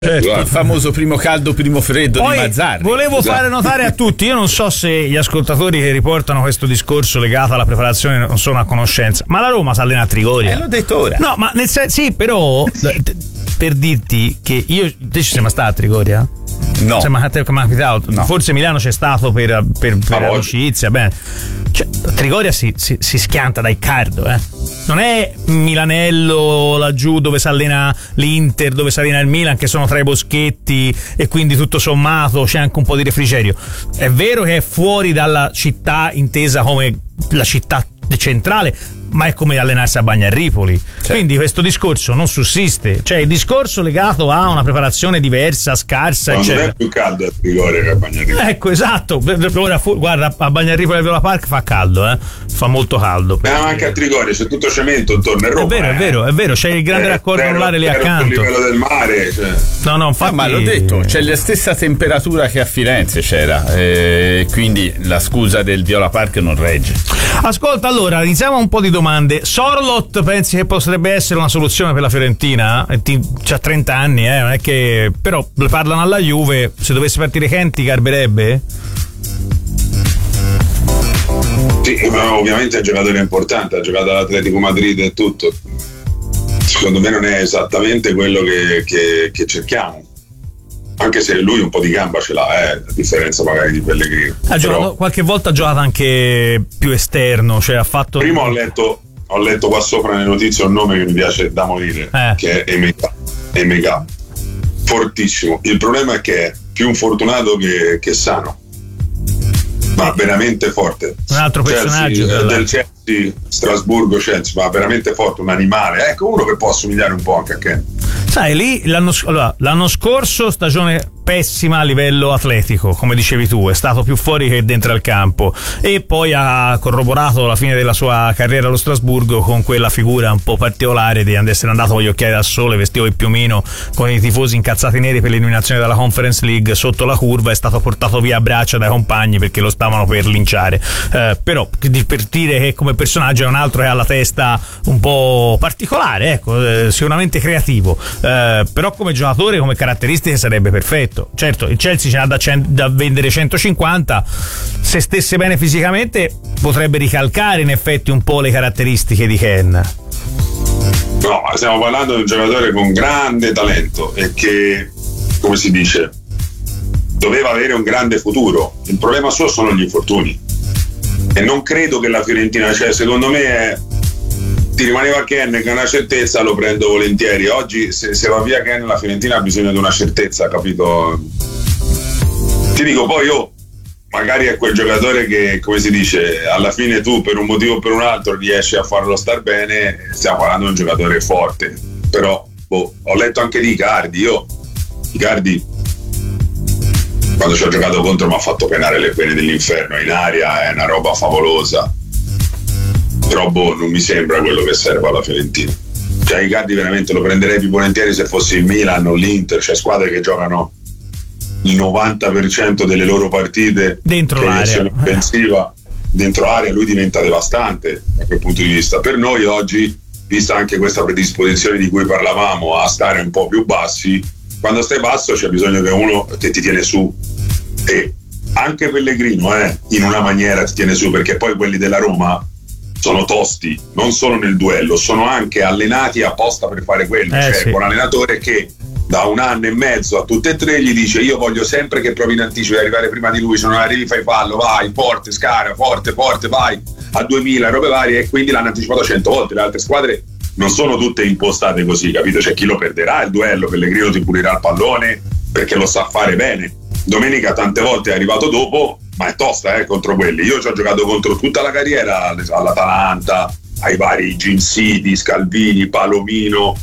Certo, il famoso primo caldo, primo freddo poi di Mazzarri. Volevo fare notare a tutti, io non so se gli ascoltatori che riportano questo discorso legato alla preparazione non sono a conoscenza, ma la Roma si allena a Trigoria. L'ho detto ora. No, ma nel senso, sì, però per dirti che te ci sei mai stato a Trigoria? No. Cioè, ma te come è capitato? No. Forse Milano c'è stato per amicizia, bene. Cioè, Trigoria si schianta dai cardo, Non è Milanello laggiù dove si allena l'Inter, dove si allena il Milan, che sono tra i boschetti e quindi tutto sommato c'è anche un po' di refrigerio. È vero che è fuori dalla città intesa come la città centrale, ma è come allenarsi a Bagnarripoli. Certo. Quindi questo discorso non sussiste, cioè il discorso legato a una preparazione diversa, scarsa, non eccetera. è più caldo a Trigoria che a Bagnarripoli. Ecco, esatto. Ora, guarda, a Bagnarripoli al Viola Park fa caldo, fa molto caldo. Ma anche a Trigoria c'è tutto cemento intorno a Roma. È vero, c'è il grande raccordo anulare lì accanto. Il livello del mare, cioè. No, infatti. Ma l'ho detto, c'è la stessa temperatura che a Firenze c'era, quindi la scusa del Viola Park non regge. Ascolta, allora iniziamo un po' di domande. Sorloth pensi che potrebbe essere una soluzione per la Fiorentina? C'ha 30 anni, non è che. Però le parlano alla Juve, se dovesse partire Kenty garberebbe? Sì, ma ovviamente è un giocatore importante, ha giocato all'Atletico Madrid e tutto. Secondo me non è esattamente quello che cerchiamo, anche se lui un po' di gamba ce l'ha, a differenza magari di Pellegrino. Qualche volta ha giocato anche più esterno, cioè ha fatto. Prima ho letto qua sopra nelle notizie un nome che mi piace da morire, che è Emeka, fortissimo. Il problema è che è più infortunato che sano, ma veramente forte. Un altro personaggio del Chelsea, Strasburgo, Chelsea, ma veramente forte, un animale. Ecco, uno che può assomigliare un po' anche a Ken. Sai, lì l'anno scorso stagione pessima a livello atletico, come dicevi tu, è stato più fuori che dentro al campo, e poi ha corroborato la fine della sua carriera allo Strasburgo con quella figura un po' particolare di essere andato con gli occhiali da sole, vestito il piumino, con i tifosi incazzati neri per l'eliminazione dalla Conference League sotto la curva, è stato portato via a braccia dai compagni perché lo stavano per linciare, però per dire che come personaggio è un altro che ha la testa un po' particolare, ecco, sicuramente creativo, però come giocatore, come caratteristiche sarebbe perfetto. Certo, il Chelsea ce n'ha da vendere 150, se stesse bene fisicamente potrebbe ricalcare in effetti un po' le caratteristiche di Ken. No, stiamo parlando di un giocatore con grande talento e che, come si dice, doveva avere un grande futuro. Il problema suo sono gli infortuni e non credo che la Fiorentina, cioè secondo me ti rimaneva Ken, che è una certezza, lo prendo volentieri. Oggi se va via Ken, la Fiorentina ha bisogno di una certezza, capito? Ti dico, poi magari è quel giocatore che, come si dice, alla fine tu per un motivo o per un altro riesci a farlo star bene. Stiamo parlando di un giocatore forte, però ho letto anche di Icardi quando ci ho giocato contro mi ha fatto penare le pene dell'inferno in aria, è una roba favolosa, però non mi sembra quello che serve alla Fiorentina. Cioè Icardi veramente lo prenderei più volentieri se fossi il Milan o l'Inter, cioè squadre che giocano il 90% delle loro partite dentro l'area offensiva, dentro area, lui diventa devastante da quel punto di vista. Per noi oggi, vista anche questa predisposizione di cui parlavamo a stare un po' più bassi, quando stai basso c'è bisogno che uno che ti tiene su, e anche Pellegrino in una maniera ti tiene su, perché poi quelli della Roma sono tosti, non solo nel duello, sono anche allenati apposta per fare quello, cioè un allenatore che da 1 anno e mezzo a tutte e tre gli dice: io voglio sempre che provi in anticipo, arrivare prima di lui, se non arrivi fai fallo, vai, forte, scarica, forte, vai a 2000, robe varie, e quindi l'hanno anticipato 100 volte. Le altre squadre non sono tutte impostate così, capito? C'è chi lo perderà il duello, Pellegrino ti pulirà il pallone perché lo sa fare bene. Domenica tante volte è arrivato dopo, ma è tosta contro quelli. Io ci ho giocato contro tutta la carriera all'Atalanta, ai vari Gin City, Scalvini, Palomino,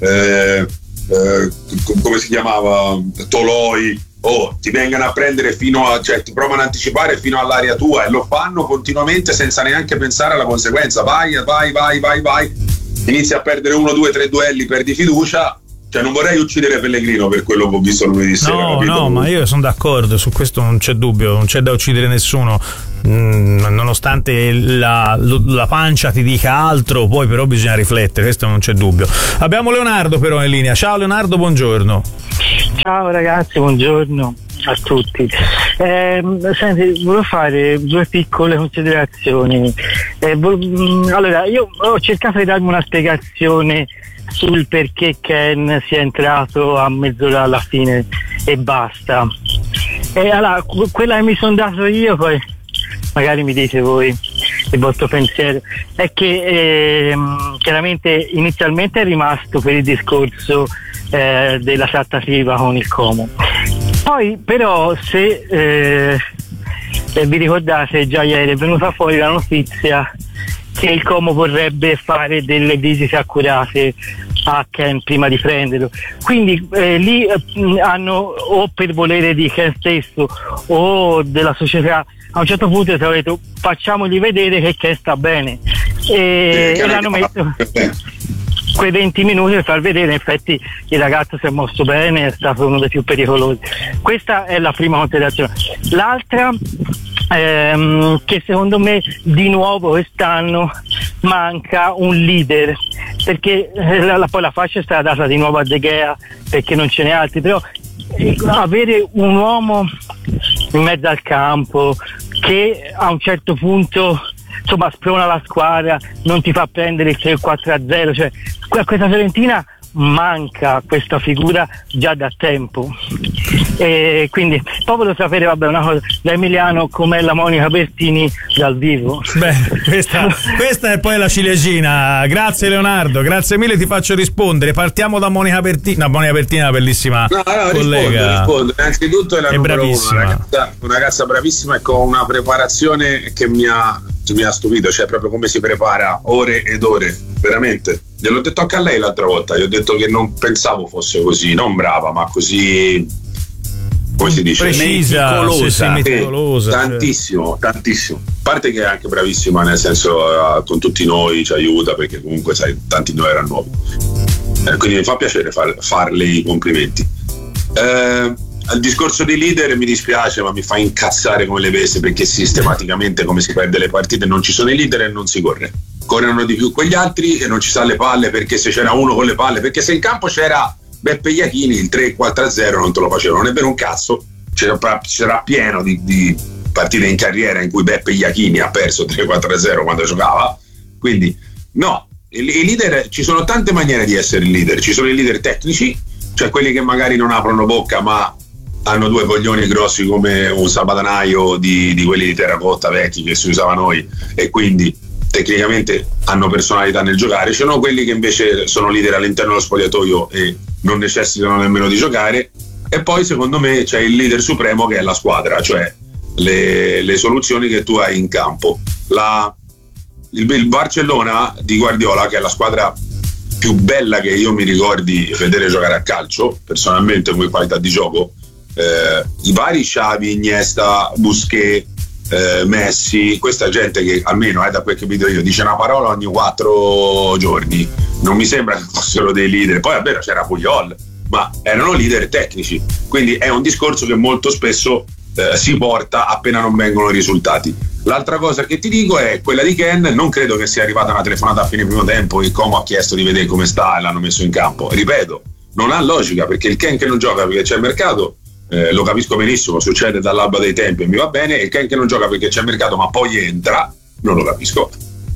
come si chiamava, Toloi. Ti vengono a prendere cioè ti provano a anticipare fino all'area tua, e lo fanno continuamente senza neanche pensare alla conseguenza. Vai, inizi a perdere 1, 2, 3 duelli, perdi fiducia, Cioè non vorrei uccidere Pellegrino per quello che ho visto lunedì sera. No, ma io sono d'accordo, su questo non c'è dubbio, non c'è da uccidere nessuno. Nonostante la pancia ti dica altro, poi però bisogna riflettere, questo non c'è dubbio. Abbiamo Leonardo però in linea. Ciao Leonardo, buongiorno. Ciao ragazzi, buongiorno a tutti. Senti, volevo fare due piccole considerazioni. Allora, io ho cercato di darmi una spiegazione sul perché Ken sia entrato a mezz'ora alla fine e basta. E allora, quella che mi sono dato io, poi magari mi dite voi il vostro pensiero, è che chiaramente inizialmente è rimasto per il discorso della trattativa con il Como. Poi però se vi ricordate, già ieri è venuta fuori la notizia che il Como vorrebbe fare delle visite accurate a Ken prima di prenderlo, quindi lì hanno, o per volere di Ken stesso o della società, a un certo punto ti ho detto facciamogli vedere che Ken sta bene, e l'hanno messo quei 20 minuti per far vedere in effetti il ragazzo si è mosso bene, è stato uno dei più pericolosi. Questa è la prima considerazione. L'altra che secondo me di nuovo quest'anno manca un leader, perché poi la fascia è stata data di nuovo a De Gea perché non ce n'è altri, però avere un uomo in mezzo al campo che a un certo punto insomma sprona la squadra, non ti fa prendere il 3-4-0, cioè questa Fiorentina manca questa figura già da tempo, e quindi poi volevo sapere, vabbè, una cosa da Emiliano, com'è la Monica Bertini dal vivo. Beh, questa è poi la ciliegina. Grazie Leonardo, grazie mille, ti faccio rispondere. Partiamo da Monica Bertini. No, Monica Bertini è una bellissima collega. Rispondo. Innanzitutto è la è numero bravissima. Una ragazza bravissima e con una preparazione che mi ha stupito, cioè proprio come si prepara, ore ed ore, veramente. Gliel'ho detto anche a lei l'altra volta, gli ho detto che non pensavo fosse così, non brava, ma così, come si dice, precisa, meticolosa, tantissimo. A parte che è anche bravissima, nel senso, con tutti noi ci aiuta, perché comunque sai, tanti di noi erano nuovi, quindi mi fa piacere farle i complimenti. Al discorso dei leader mi dispiace, ma mi fa incazzare come le vese, perché sistematicamente, come si perde le partite, non ci sono i leader e non si corrono di più quegli altri e non ci sta le palle, perché se c'era uno con le palle, perché se in campo c'era Beppe Iachini il 3-4-0 non te lo facevano, non è vero un cazzo. C'era pieno di partite in carriera in cui Beppe Iachini ha perso 3-4-0 quando giocava, quindi no, i leader, ci sono tante maniere di essere leader. Ci sono i leader tecnici, cioè quelli che magari non aprono bocca ma hanno due coglioni grossi come un salvadanaio di quelli di terracotta vecchi che si usava noi, e quindi tecnicamente hanno personalità nel giocare. Ci sono quelli che invece sono leader all'interno dello spogliatoio e non necessitano nemmeno di giocare, e poi secondo me c'è il leader supremo che è la squadra, cioè le soluzioni che tu hai in campo. Il Barcellona di Guardiola, che è la squadra più bella che io mi ricordi vedere giocare a calcio personalmente come qualità di gioco, i vari Xavi, Iniesta, Busquets, Messi, questa gente che almeno da quel che vedo io dice una parola ogni 4 giorni, non mi sembra che fossero dei leader. Poi è vero, c'era Puyol, ma erano leader tecnici, quindi è un discorso che molto spesso si porta appena non vengono risultati. L'altra cosa che ti dico è quella di Ken. Non credo che sia arrivata una telefonata a fine primo tempo e Como ha chiesto di vedere come sta e l'hanno messo in campo. Ripeto, non ha logica, perché il Ken che non gioca perché c'è il mercato, lo capisco benissimo, succede dall'alba dei tempi e mi va bene, e il Ken che non gioca perché c'è il mercato ma poi entra, non lo capisco.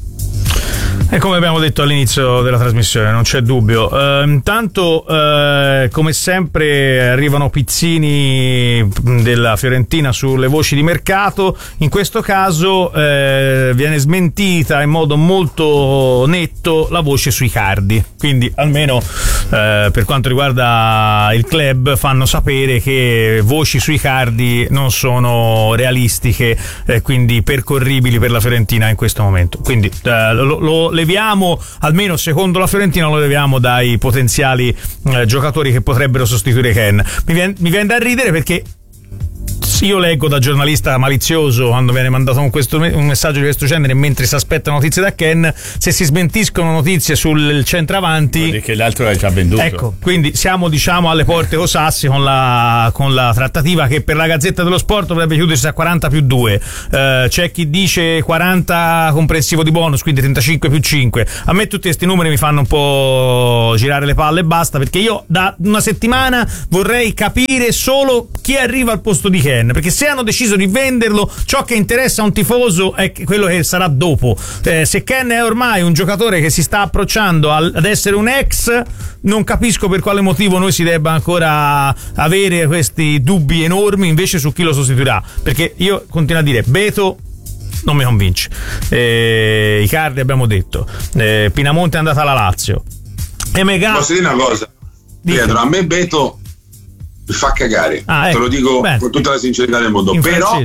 E come abbiamo detto all'inizio della trasmissione, non c'è dubbio. Intanto, come sempre, arrivano pizzini della Fiorentina sulle voci di mercato. In questo caso viene smentita in modo molto netto la voce sui Icardi. Quindi, almeno per quanto riguarda il club, fanno sapere che voci sui Icardi non sono realistiche, quindi percorribili per la Fiorentina in questo momento. Quindi lo leviamo, almeno secondo la Fiorentina lo leviamo dai potenziali giocatori che potrebbero sostituire Ken. Mi viene da ridere perché io leggo da giornalista malizioso, quando viene mandato un messaggio di questo genere mentre si aspettano notizie da Ken, se si smentiscono notizie sul centravanti, perché l'altro l'hai già venduto. Ecco, quindi siamo alle porte con Sassi con la trattativa che per la Gazzetta dello Sport dovrebbe chiudersi a 40+2. C'è chi dice 40 comprensivo di bonus, quindi 35+5. A me tutti questi numeri mi fanno un po' girare le palle e basta, perché io da una settimana vorrei capire solo chi arriva al posto di Ken, perché se hanno deciso di venderlo, ciò che interessa a un tifoso è quello che sarà dopo. Se Ken è ormai un giocatore che si sta approcciando ad essere un ex, non capisco per quale motivo noi si debba ancora avere questi dubbi enormi invece su chi lo sostituirà, perché io continuo a dire Beto non mi convince, Icardi abbiamo detto, Pinamonti è andata alla Lazio, Emega. Posso dire una cosa, Pietro, a me Beto mi fa cagare, te lo dico con tutta la sincerità del mondo,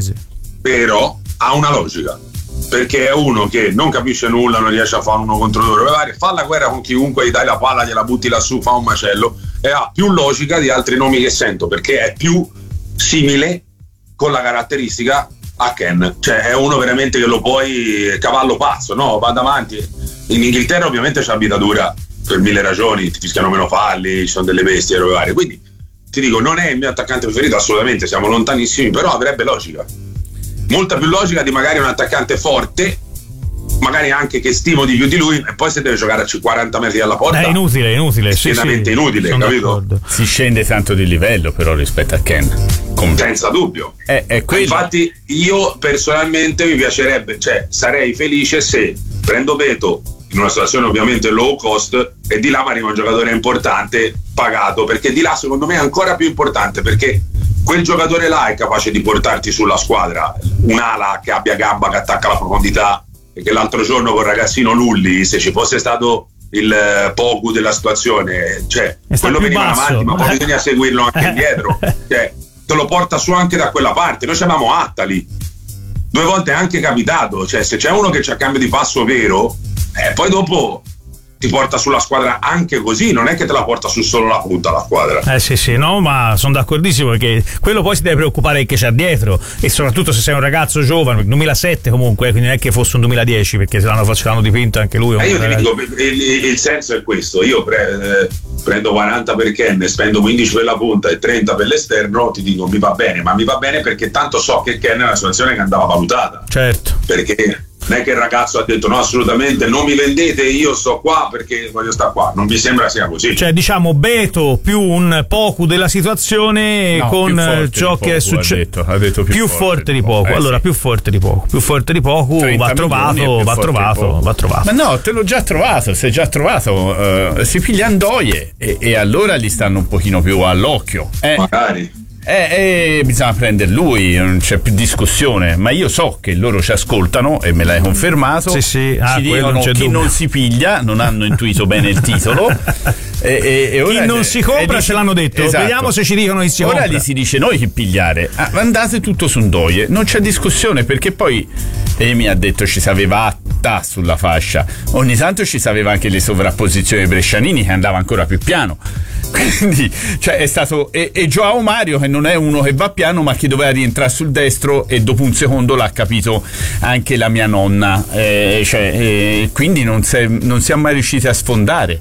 però ha una logica, perché è uno che non capisce nulla, non riesce a fare uno contro loro, fa la guerra con chiunque, gli dai la palla, gliela butti lassù, fa un macello, e ha più logica di altri nomi che sento, perché è più simile con la caratteristica a Ken, cioè è uno veramente che lo puoi, cavallo pazzo, no? Va davanti. In Inghilterra ovviamente c'è vita dura per 1000 ragioni, ti fischiano meno falli, ci sono delle bestie robe varie, quindi ti dico, non è il mio attaccante preferito assolutamente, siamo lontanissimi, però avrebbe logica, molta più logica di magari un attaccante forte, magari anche che stimo di più di lui, e poi se deve giocare a 40 metri dalla porta è inutile, inutile, capito? D'accordo. Si scende tanto di livello però rispetto a Ken, senza dubbio. Infatti io personalmente mi piacerebbe, cioè sarei felice se prendo Beto in una situazione ovviamente low cost e di là mi arriva un giocatore importante pagato, perché di là secondo me è ancora più importante, perché quel giocatore là è capace di portarti sulla squadra, un'ala che abbia gamba, che attacca la profondità, e che l'altro giorno con il ragazzino Lulli, se ci fosse stato il Pogu della situazione, cioè quello veniva avanti, ma poi bisogna seguirlo anche indietro, cioè te lo porta su anche da quella parte. Noi avevamo Attali, 2 volte è anche capitato, cioè se c'è uno che c'ha cambio di passo vero, poi dopo ti porta sulla squadra anche così, non è che te la porta su solo la punta la squadra. Sì, no, ma sono d'accordissimo, perché quello poi si deve preoccupare che c'è dietro, e soprattutto se sei un ragazzo giovane, 2007 comunque, quindi non è che fosse un 2010, perché ce l'hanno dipinto anche lui. Io ti dico, il senso è questo, io prendo 40 per Ken, spendo 15 per la punta e 30 per l'esterno, ti dico mi va bene, ma mi va bene perché tanto so che Ken è una situazione che andava valutata. Certo. Perché non è che il ragazzo ha detto no, assolutamente non mi vendete, io sto qua perché voglio stare qua, non mi sembra sia così. Cioè diciamo Beto più un Poku della situazione, no, con ciò che è successo, ha detto più forte di Poku. Allora sì. più forte di Poku va trovato. Ma no, te l'ho già trovato, sei già trovato, si piglia Ndoye e allora gli stanno un pochino più all'occhio. Magari. Bisogna prendere lui, non c'è più discussione, ma io so che loro ci ascoltano e me l'hai confermato. Sì. Ci dicono chi dubbio. Non si piglia, non hanno intuito bene il titolo. E ora chi non si compra ce l'hanno detto. Esatto. Vediamo se ci dicono chi si compra. Ora gli si dice noi chi pigliare. Andate tutto su Ndoye, non c'è discussione, perché poi mi ha detto ci sapeva Atta sulla fascia, ogni tanto ci sapeva anche le sovrapposizioni brescianini che andava ancora più piano. Quindi cioè è stato e Joao Mario, che non è uno che va piano ma che doveva rientrare sul destro, e dopo un secondo l'ha capito anche la mia nonna, quindi non siamo mai riusciti a sfondare.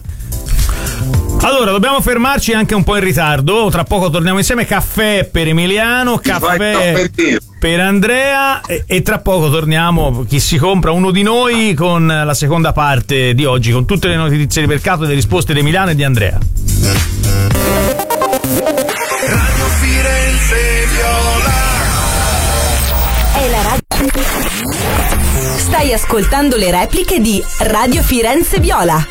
Allora dobbiamo fermarci anche un po' in ritardo, tra poco torniamo insieme. Caffè per Emiliano, caffè per Andrea e tra poco torniamo, chi si compra uno di noi, con la seconda parte di oggi, con tutte le notizie di mercato e le risposte di Emiliano e di Andrea. Radio Firenze Viola. È la radio. Stai ascoltando le repliche di Radio Firenze Viola.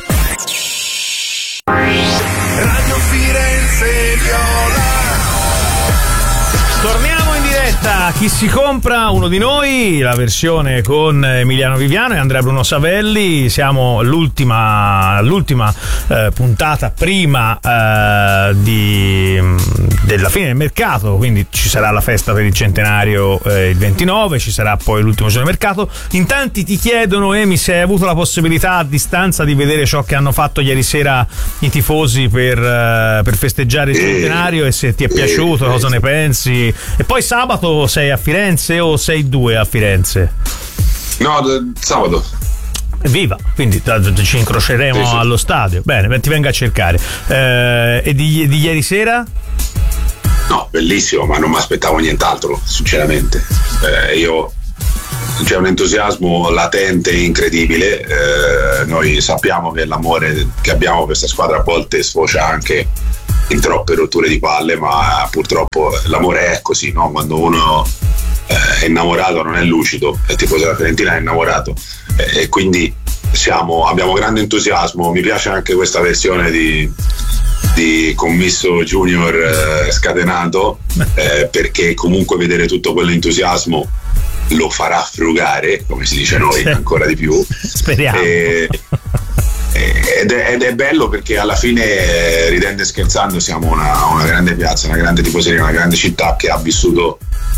Radio Firenze Viola. Torniamo in diretta, chi si compra uno di noi, la versione con Emiliano Viviano e Andrea Bruno Savelli. Siamo all'ultima puntata prima della fine del mercato, quindi ci sarà la festa per il centenario il 29, ci sarà poi l'ultimo giorno del mercato. In tanti ti chiedono, Emi, se hai avuto la possibilità a distanza di vedere ciò che hanno fatto ieri sera i tifosi per festeggiare il centenario, e se ti è piaciuto, cosa ne pensi. E poi sabato sei a Firenze o sei 2 a Firenze? No, sabato. Viva, quindi ci incroceremo sì. allo stadio. Bene, ti vengo a cercare. E di ieri sera? No, bellissimo, ma non mi aspettavo nient'altro, sinceramente. Io c'è un entusiasmo latente e incredibile. Noi sappiamo che l'amore che abbiamo per questa squadra a volte sfocia anche in troppe rotture di palle, ma purtroppo l'amore è così, no? Quando uno è innamorato non è lucido, il tifoso della Fiorentina è innamorato, e quindi abbiamo grande entusiasmo. Mi piace anche questa versione di commisso junior scatenato, perché comunque vedere tutto quell'entusiasmo lo farà frugare, come si dice noi, ancora di più. Speriamo. Ed è bello, perché alla fine, ridendo e scherzando, siamo una grande piazza, una grande tifoseria, una grande città che ha vissuto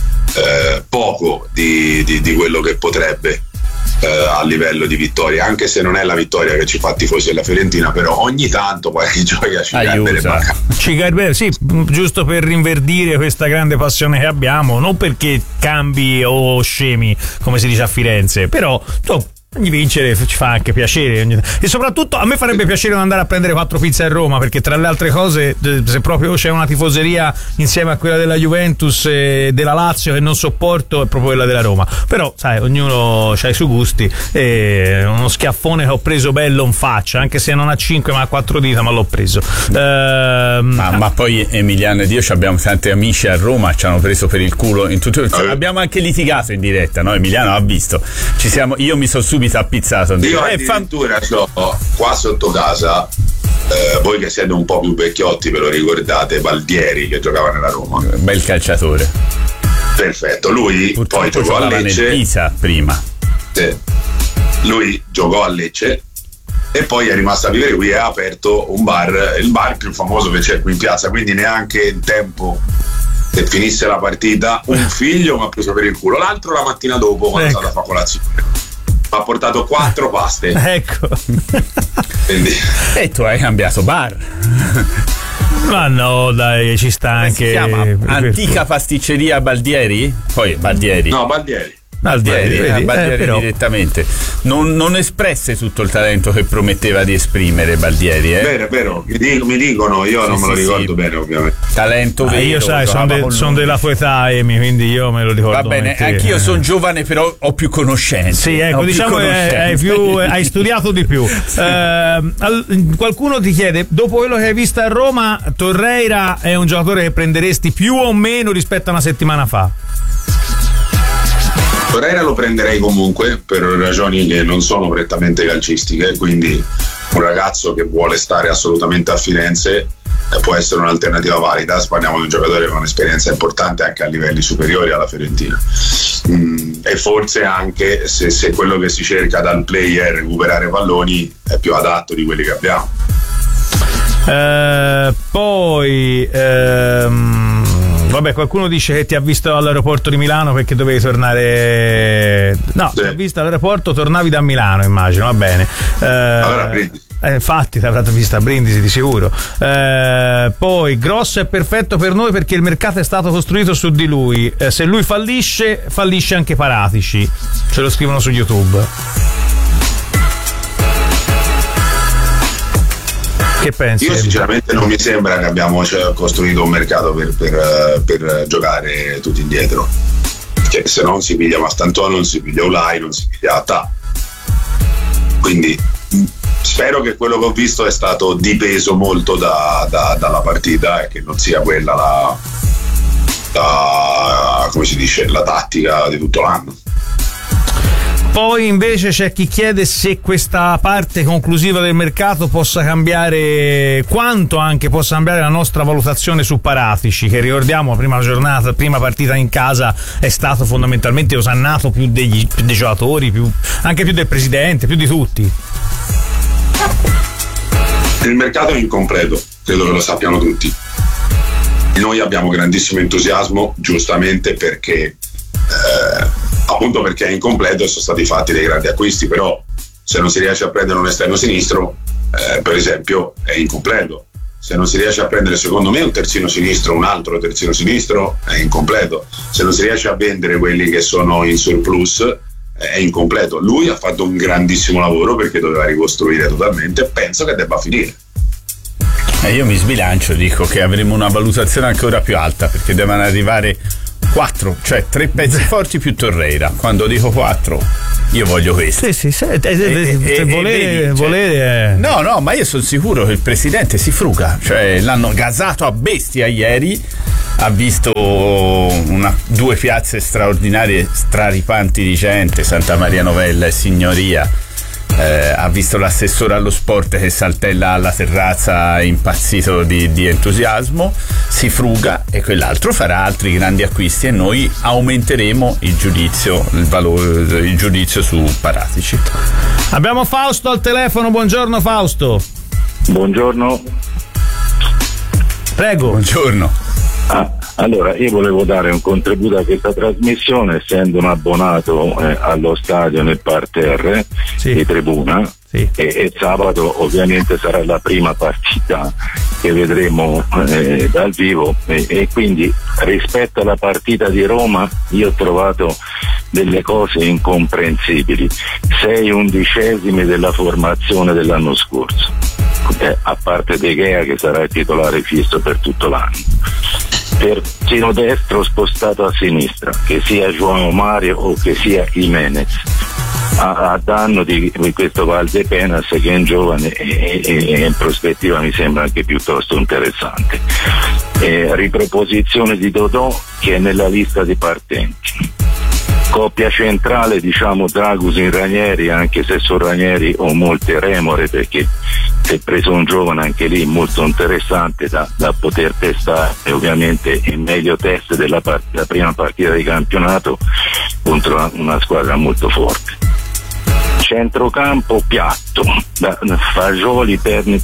poco di quello che potrebbe a livello di vittoria, anche se non è la vittoria che ci fa tifosi della Fiorentina, però ogni tanto qualche gioia ci aiuta. Sì, giusto per rinverdire questa grande passione che abbiamo, non perché cambi o scemi, come si dice a Firenze, però ogni vincere ci fa anche piacere, e soprattutto a me farebbe piacere andare a prendere 4 pizze a Roma, perché tra le altre cose, se proprio c'è una tifoseria insieme a quella della Juventus e della Lazio che non sopporto, è proprio quella della Roma. Però sai, ognuno ha i suoi gusti, e uno schiaffone che ho preso bello in faccia, anche se non ha 5 ma ha 4 dita, ma l'ho preso. Ma poi Emiliano ed io abbiamo tanti amici a Roma, ci hanno preso per il culo in tutto abbiamo anche litigato in diretta, no? Emiliano ha visto, io mi sono subito appizzato. Io addirittura ho qua sotto casa, voi che siete un po' più vecchiotti ve lo ricordate, Baldieri, che giocava nella Roma, bel calciatore, perfetto. Lui purtroppo poi giocò a Lecce nel Pisa prima. Lui giocò a Lecce e poi è rimasto a vivere qui e ha aperto un bar, il bar più famoso che c'è qui in piazza, quindi neanche il tempo che finisse la partita un figlio mi ha preso per il culo, l'altro la mattina dopo quando è stata a fare colazione ha portato 4 paste. Ecco. Quindi. E tu hai cambiato bar. Ma no, dai, ci sta. Come anche. Si chiama Antica Pasticceria Baldieri? Poi Baldieri. No, Baldieri. Baldieri però. Direttamente non espresse tutto il talento che prometteva di esprimere Baldieri, vero, mi dicono, io non me lo ricordo bene, ovviamente. Talento vero. Io sai, sono della tua età, Emi, quindi io me lo ricordo. Va bene, anch'io sono giovane, però ho più conoscenze. Sì, ecco, diciamo che hai studiato di più. Qualcuno ti chiede, dopo quello che hai visto a Roma, Torreira è un giocatore che prenderesti più o meno rispetto a una settimana fa? Torreira lo prenderei comunque, per ragioni che non sono prettamente calcistiche, quindi un ragazzo che vuole stare assolutamente a Firenze può essere un'alternativa valida. Parliamo di un giocatore con un'esperienza importante anche a livelli superiori alla Fiorentina, e forse anche se quello che si cerca dal player è recuperare palloni, è più adatto di quelli che abbiamo. Vabbè, qualcuno dice che ti ha visto all'aeroporto di Milano perché dovevi tornare. No, sì. Ti ha visto all'aeroporto, tornavi da Milano, immagino, va bene. Allora Brindisi. Infatti ti avrà vista a Brindisi di sicuro. Poi Grosso è perfetto per noi perché il mercato è stato costruito su di lui. Se lui fallisce anche Paratici. Ce lo scrivono su YouTube. Che pensi? Io sinceramente non mi sembra che abbiamo costruito un mercato per giocare tutti indietro, perché se non si piglia Mastantuono, non si piglia Ulai, non si piglia Attà, quindi spero che quello che ho visto è stato dipeso molto dalla partita e che non sia quella come si dice, la tattica di tutto l'anno. Poi invece c'è chi chiede se questa parte conclusiva del mercato possa cambiare, quanto anche possa cambiare la nostra valutazione su Paratici, che ricordiamo prima partita in casa è stato fondamentalmente osannato più dei giocatori, anche più del presidente, più di tutti. Il mercato è incompleto, credo che lo sappiano tutti. Noi abbiamo grandissimo entusiasmo, giustamente, perché appunto perché è incompleto e sono stati fatti dei grandi acquisti, però se non si riesce a prendere un esterno sinistro, per esempio, è incompleto. Se non si riesce a prendere, secondo me, un terzino sinistro, un altro terzino sinistro, è incompleto. Se non si riesce a vendere quelli che sono in surplus, è incompleto. Lui ha fatto un grandissimo lavoro perché doveva ricostruire totalmente, penso che debba finire. Io mi sbilancio, dico che avremo una valutazione ancora più alta, perché devono arrivare 4, cioè 3 pezzi forti più Torreira. Quando dico 4, io voglio questo. Sì, se volete. No, ma io sono sicuro che il presidente si fruga, cioè l'hanno gasato a bestia ieri, ha visto 2 piazze straordinarie, straripanti di gente, Santa Maria Novella e Signoria. Ha visto l'assessore allo sport che saltella alla terrazza impazzito di entusiasmo, si fruga, e quell'altro farà altri grandi acquisti e noi aumenteremo il giudizio su Paratici. Abbiamo Fausto al telefono. Buongiorno Fausto. Buongiorno. Prego. Buongiorno. Allora, io volevo dare un contributo a questa trasmissione, essendo un abbonato allo stadio nel parterre di tribuna, e sabato ovviamente sarà la prima partita che vedremo dal vivo, e quindi rispetto alla partita di Roma io ho trovato delle cose incomprensibili. 6/11 della formazione dell'anno scorso, a parte De Gea che sarà il titolare fisso per tutto l'anno. Terzino destro spostato a sinistra, che sia João Mario o che sia Jimenez, a danno di questo Valdepenas, che è un giovane e in prospettiva mi sembra anche piuttosto interessante. Riproposizione di Dodò, che è nella lista dei partenti. Coppia centrale, diciamo, Dragusin Ranieri, anche se su Ranieri ho molte remore, perché si è preso un giovane anche lì molto interessante da poter testare, e ovviamente il meglio test della prima partita di campionato contro una squadra molto forte. Centrocampo piatto, Fagioli,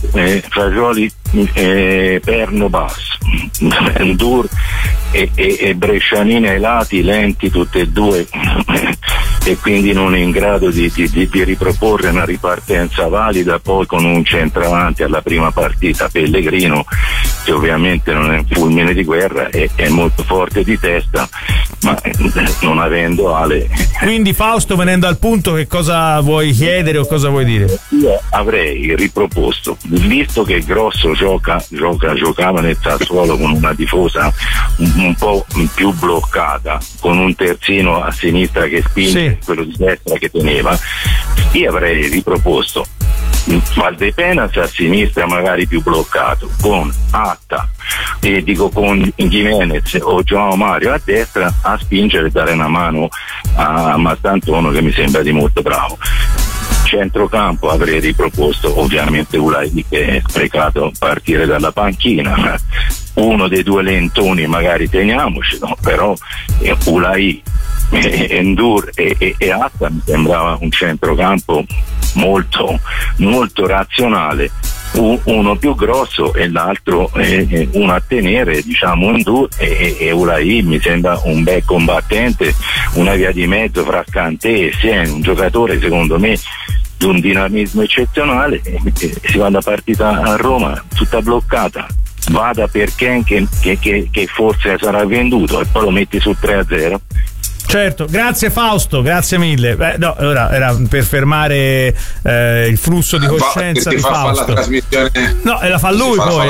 perno basso, Ndur e Brescianini ai lati, lenti tutti e due, e quindi non in grado di riproporre una ripartenza valida. Poi con un centravanti alla prima partita, Pellegrino, che ovviamente non è un fulmine di guerra, è molto forte di testa, ma non avendo ale. Quindi Fausto, venendo al punto, che cosa vuoi chiedere o cosa vuoi dire? Io avrei riproposto, visto che Grosso giocava nel Sassuolo con una tifosa un po' più bloccata, con un terzino a sinistra che spinge, quello di destra che teneva, io avrei riproposto Valdepenas a sinistra magari più bloccato, con Atta con Jimenez o João Mario a destra a spingere e dare una mano a Mastantuono, che mi sembra di molto bravo. Centrocampo avrei riproposto ovviamente Ulai, che è sprecato partire dalla panchina. Uno dei 2 lentoni magari teniamocelo, però Ulai, Ndur e Atta mi sembrava un centrocampo molto molto razionale. Uno più grosso e l'altro uno a tenere, diciamo Ndur, e Ulai mi sembra un bel combattente, una via di mezzo fra Kanté e Sien, un giocatore secondo me di un dinamismo eccezionale. Si va da partita a Roma tutta bloccata, vada per Ken che forse sarà venduto, e poi lo metti sul 3-0. Certo, grazie Fausto, grazie mille. No, allora era per fermare il flusso di coscienza di Fausto. La trasmissione. No, e la fa lui poi.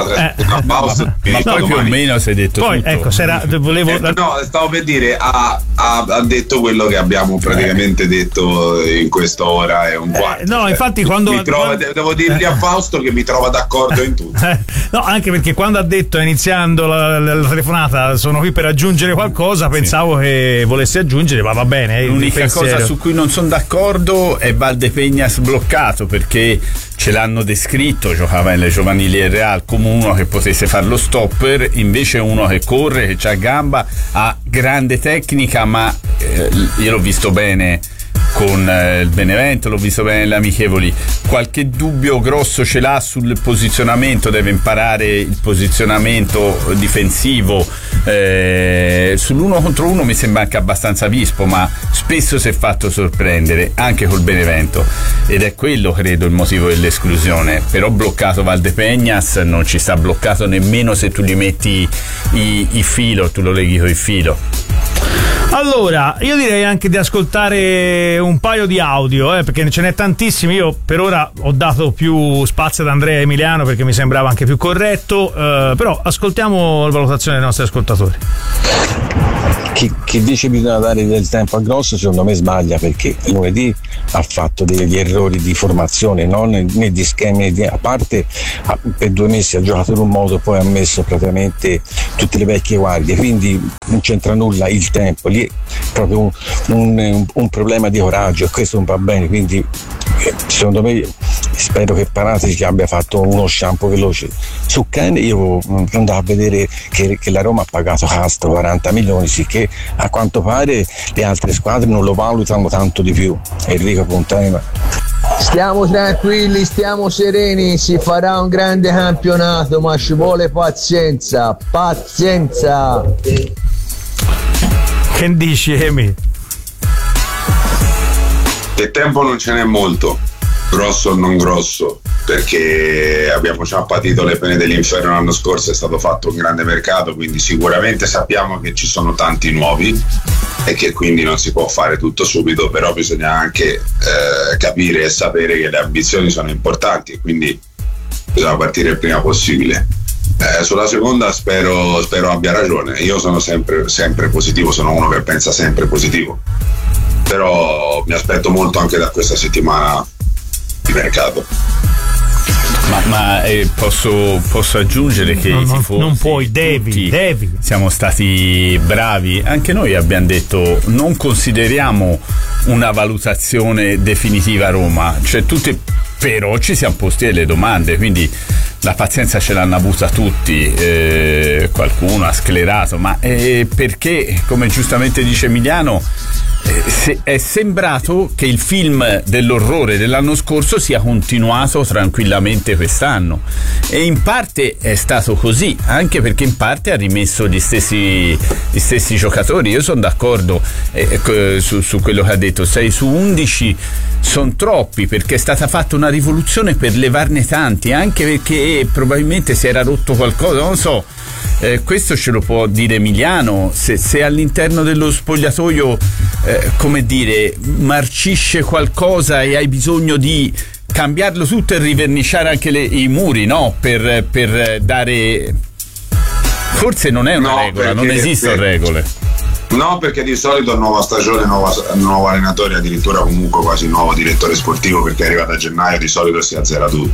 Ma poi più o meno si è detto poi, tutto. Ecco, no, stavo per dire, ha detto quello che abbiamo praticamente detto in quest'ora e un quarto. No, infatti devo dirgli a Fausto che mi trova d'accordo in tutto. No, anche perché quando ha detto, iniziando la telefonata, sono qui per aggiungere qualcosa, pensavo che volesse aggiungere, ma va bene. L'unica cosa su cui non sono d'accordo è Valdepeñas bloccato, perché ce l'hanno descritto, giocava nelle giovanili del Real, come uno che potesse fare lo stopper, invece uno che corre, che ha gamba, ha grande tecnica, ma io l'ho visto bene il Benevento, l'ho visto bene nelle amichevoli. Qualche dubbio grosso ce l'ha sul posizionamento, deve imparare il posizionamento difensivo. Sull'1 contro 1 mi sembra anche abbastanza vispo, ma spesso si è fatto sorprendere anche col Benevento, ed è quello, credo, il motivo dell'esclusione. Però bloccato Valdepeñas non ci sta bloccato nemmeno se tu gli metti i filo, tu lo leghi con il filo. Allora, io direi anche di ascoltare un paio di audio, perché ce n'è tantissimi. Io per ora ho dato più spazio ad Andrea e Emiliano perché mi sembrava anche più corretto, però ascoltiamo la valutazione dei nostri ascoltatori. Chi dice bisogna dare del tempo a Grosso secondo me sbaglia, perché lunedì ha fatto degli errori di formazione, né di schemi, a parte per 2 mesi ha giocato in un modo, poi ha messo praticamente tutte le vecchie guardie, quindi non c'entra nulla il tempo, lì è proprio un problema di coraggio, e questo non va bene. Quindi secondo me, spero che Paratici abbia fatto uno shampoo veloce. Su Ken io andavo a vedere che la Roma ha pagato Castro 40 milioni, sicché a quanto pare le altre squadre non lo valutano tanto di più. Enrico Puntana. Stiamo tranquilli, stiamo sereni, si farà un grande campionato, ma ci vuole pazienza. Che dici, Emi? Che tempo non ce n'è molto, grosso o non grosso, perché abbiamo già patito le pene dell'inferno l'anno scorso, è stato fatto un grande mercato, quindi sicuramente sappiamo che ci sono tanti nuovi e che quindi non si può fare tutto subito, però bisogna anche capire e sapere che le ambizioni sono importanti e quindi bisogna partire il prima possibile. Sulla seconda spero abbia ragione. Io sono sempre positivo, sono uno che pensa sempre positivo, però mi aspetto molto anche da questa settimana di mercato. Ma posso aggiungere che i tifosi, non puoi, devi. Siamo stati bravi, anche noi abbiamo detto non consideriamo una valutazione definitiva a Roma, cioè però ci siamo posti delle domande, quindi la pazienza ce l'hanno avuta tutti, qualcuno ha sclerato, ma perché, come giustamente dice Emiliano, è sembrato che il film dell'orrore dell'anno scorso sia continuato tranquillamente quest'anno, e in parte è stato così, anche perché in parte ha rimesso gli stessi giocatori. Io sono d'accordo su quello che ha detto, 6 su 11 sono troppi, perché è stata fatta una rivoluzione per levarne tanti, anche perché probabilmente si era rotto qualcosa, non so. Questo ce lo può dire Emiliano, se all'interno dello spogliatoio come dire, marcisce qualcosa e hai bisogno di cambiarlo tutto e riverniciare anche i muri, no? Per dare, forse non è una regola, non esistono regole. No, perché di solito nuova stagione, nuovo allenatore, addirittura comunque quasi nuovo direttore sportivo, perché è arrivato a gennaio, di solito si azzera tutto.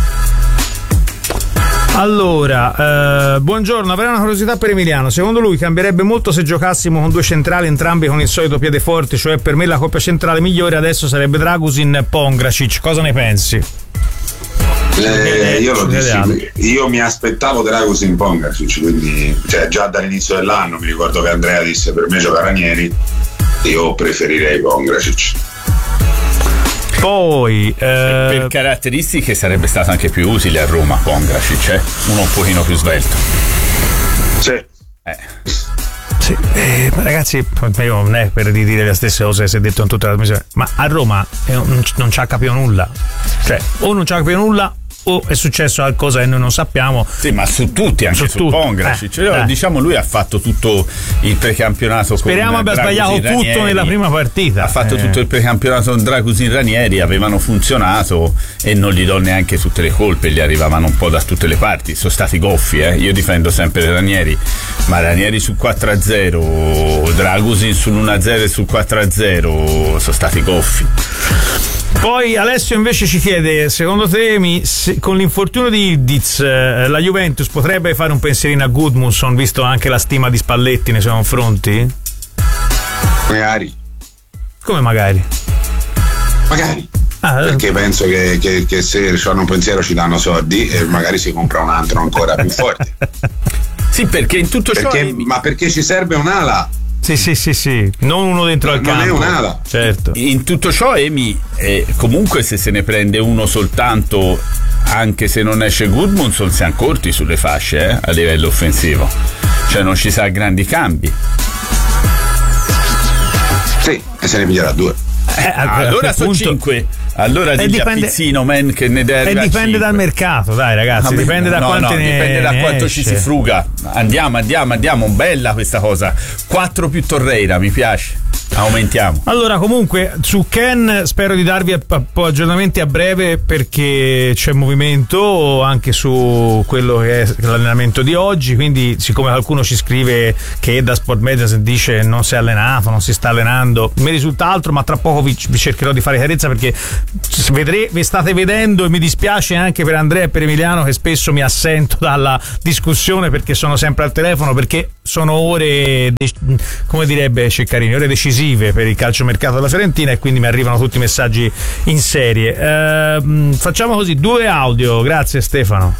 Allora, buongiorno, avrei una curiosità per Emiliano. Secondo lui cambierebbe molto se giocassimo con 2 centrali, entrambi con il solito piede forte, cioè per me la coppia centrale migliore adesso sarebbe Dragusin Pongracic, cosa ne pensi? Io lo dissi, io mi aspettavo Dragusin Pongracic, quindi già dall'inizio dell'anno mi ricordo che Andrea disse per me gioca Ranieri, io preferirei Pongracic. Poi per caratteristiche sarebbe stato anche più utile a Roma Pongracic, uno un pochino più svelto. Sì. Sì, ragazzi, io non è per dire le stesse cose che si è detto in tutta la trasmissione, ma a Roma non ci ha capito nulla, cioè o non ci ha capito nulla o è successo qualcosa che noi non sappiamo. Sì, ma su tutti, anche su Pongracic. Diciamo, lui ha fatto tutto il precampionato. Speriamo abbia sbagliato tutto nella prima partita. Ha fatto tutto il precampionato con Dragusin Ranieri, avevano funzionato e non gli do neanche tutte le colpe, gli arrivavano un po' da tutte le parti. Sono stati goffi, Io difendo sempre Ranieri, ma Ranieri sul 4-0, Dragusin sull'1-0 e sul 4-0 sono stati goffi. Poi Alessio invece ci chiede, secondo te con l'infortunio di Ildiz la Juventus potrebbe fare un pensierino a Gudmundsson, visto anche la stima di Spalletti nei suoi confronti? Magari. Come magari? Magari. Perché penso che se hanno un pensiero ci danno soldi e magari si compra un altro ancora più forte. Sì, perché in tutto ciò ma perché ci serve un'ala Sì, non uno dentro al campo. Non è un'ala. Certo. In tutto ciò Emi comunque se se ne prende uno soltanto, anche se non esce Gudmundsson, siamo corti sulle fasce a livello offensivo, cioè non ci sa grandi cambi. Sì, e se ne piglierà 2. Allora sono 5. Allora digli a Pizzino, man, che ne deve arrivare. Dipende dal mercato, dai ragazzi, dipende da quanto ne dipende da quanto esce. ci si fruga. Andiamo, bella questa cosa. 4 più Torreira, mi piace. Aumentiamo. Allora, comunque, su Ken spero di darvi aggiornamenti a breve, perché c'è movimento anche su quello che è l'allenamento di oggi. Quindi, siccome qualcuno ci scrive che da Sport Medicine dice non si è allenato, non si sta allenando, mi risulta altro, ma tra poco vi cercherò di fare chiarezza, perché vi state vedendo, e mi dispiace anche per Andrea e per Emiliano, che spesso mi assento dalla discussione perché sono sempre al telefono, perché sono ore, come direbbe Ceccarini, ore decisive per il calciomercato della Fiorentina, e quindi mi arrivano tutti i messaggi in serie. Facciamo così, 2 audio. Grazie Stefano.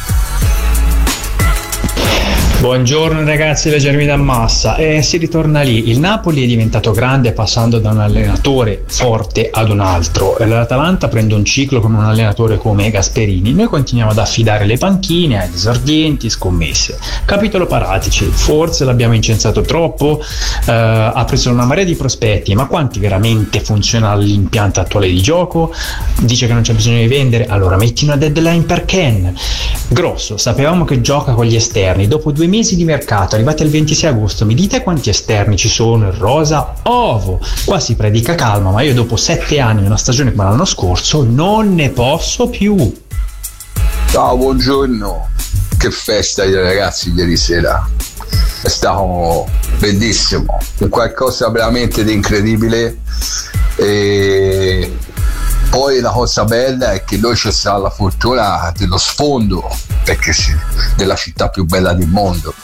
Buongiorno ragazzi da Germina Massa, si ritorna lì. Il Napoli è diventato grande passando da un allenatore forte ad un altro, l'Atalanta prende un ciclo con un allenatore come Gasperini, noi continuiamo ad affidare le panchine agli esordienti, scommesse. Capitolo Paratici, forse l'abbiamo incensato troppo, ha preso una marea di prospetti, ma quanti veramente funziona l'impianto attuale di gioco? Dice che non c'è bisogno di vendere, allora metti una deadline per Ken. Grosso, sapevamo che gioca con gli esterni, dopo 2 mesi di mercato, arrivati al 26 agosto, mi dite quanti esterni ci sono in rosa? Ovo! Qua si predica calma, ma io dopo 7 anni in una stagione come l'anno scorso non ne posso più. Ciao, buongiorno. Che festa ragazzi ieri sera. È stato bellissimo, un qualcosa veramente di incredibile. E poi la cosa bella è che noi c'è stata la fortuna dello sfondo, perché della città più bella del mondo,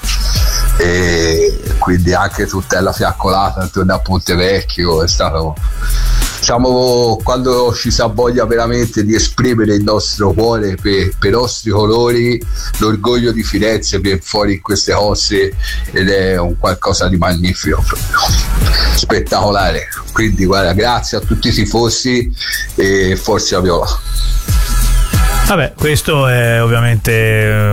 e quindi anche tutta la fiaccolata intorno a Ponte Vecchio è stato, diciamo, quando ci sa voglia veramente di esprimere il nostro cuore per i nostri colori, l'orgoglio di Firenze viene fuori in queste cose, ed è un qualcosa di magnifico, spettacolare. Quindi guarda, grazie a tutti i tifosi e forza Viola. Vabbè, questo è ovviamente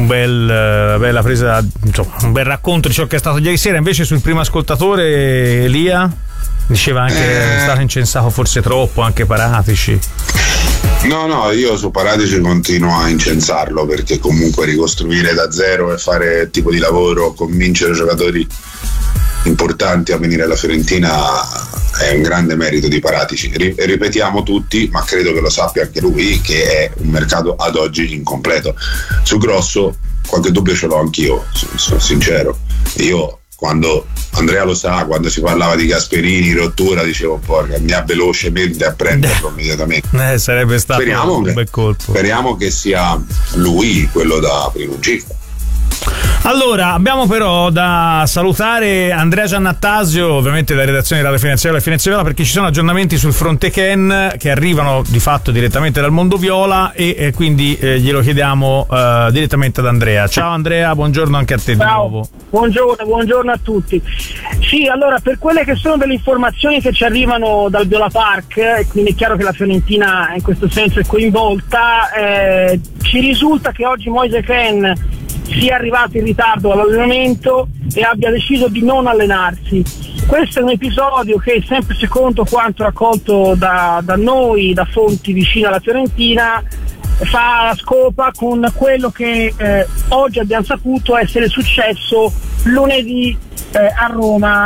bella presa, insomma, un bel racconto di ciò che è stato ieri sera. Invece sul primo ascoltatore, Elia diceva anche che è stato incensato forse troppo, anche Paratici. No, io su Paratici continuo a incensarlo, perché comunque ricostruire da zero e fare tipo di lavoro, convincere giocatori importanti a venire alla Fiorentina è un grande merito di Paratici. Ripetiamo tutti, ma credo che lo sappia anche lui, che è un mercato ad oggi incompleto. Su Grosso qualche dubbio ce l'ho anch'io, sono sincero. Io, quando Andrea lo sa, quando si parlava di Gasperini, rottura, dicevo porca, mi ha velocemente a prenderlo immediatamente. Sarebbe stato un bel colpo. Speriamo che sia lui quello da primo ciclo. Allora, abbiamo però da salutare Andrea Giannattasio, ovviamente dalla redazione della Firenze Viola, perché ci sono aggiornamenti sul fronte Ken che arrivano di fatto direttamente dal mondo viola, e quindi glielo chiediamo direttamente ad Andrea. Ciao Andrea, buongiorno anche a te. Ciao. Di nuovo. Buongiorno a tutti. Sì, allora, per quelle che sono delle informazioni che ci arrivano dal Viola Park, quindi è chiaro che la Fiorentina in questo senso è coinvolta, ci risulta che oggi Moise Ken sia arrivato in ritardo all'allenamento e abbia deciso di non allenarsi. Questo è un episodio che, sempre secondo quanto raccolto da noi, da fonti vicine alla Fiorentina, fa la scopa con quello che oggi abbiamo saputo essere successo lunedì a Roma,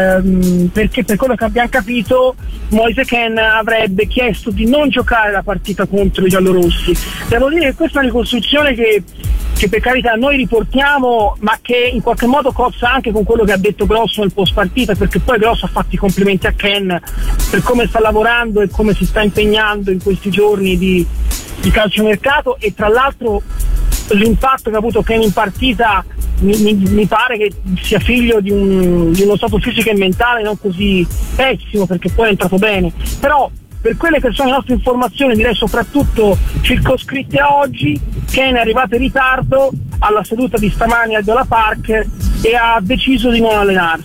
perché per quello che abbiamo capito Moise Ken avrebbe chiesto di non giocare la partita contro i giallorossi. Devo dire che questa è una ricostruzione che per carità noi riportiamo, ma che in qualche modo cozza anche con quello che ha detto Grosso nel post partita, perché poi Grosso ha fatto i complimenti a Ken per come sta lavorando e come si sta impegnando in questi giorni di calciomercato, e tra l'altro l'impatto che ha avuto Ken in partita mi pare che sia figlio di uno stato fisico e mentale non così pessimo, perché poi è entrato bene. Però per quelle che sono le nostre informazioni, direi soprattutto circoscritte a oggi, Ken è arrivato in ritardo alla seduta di stamani al Viola Park e ha deciso di non allenarsi.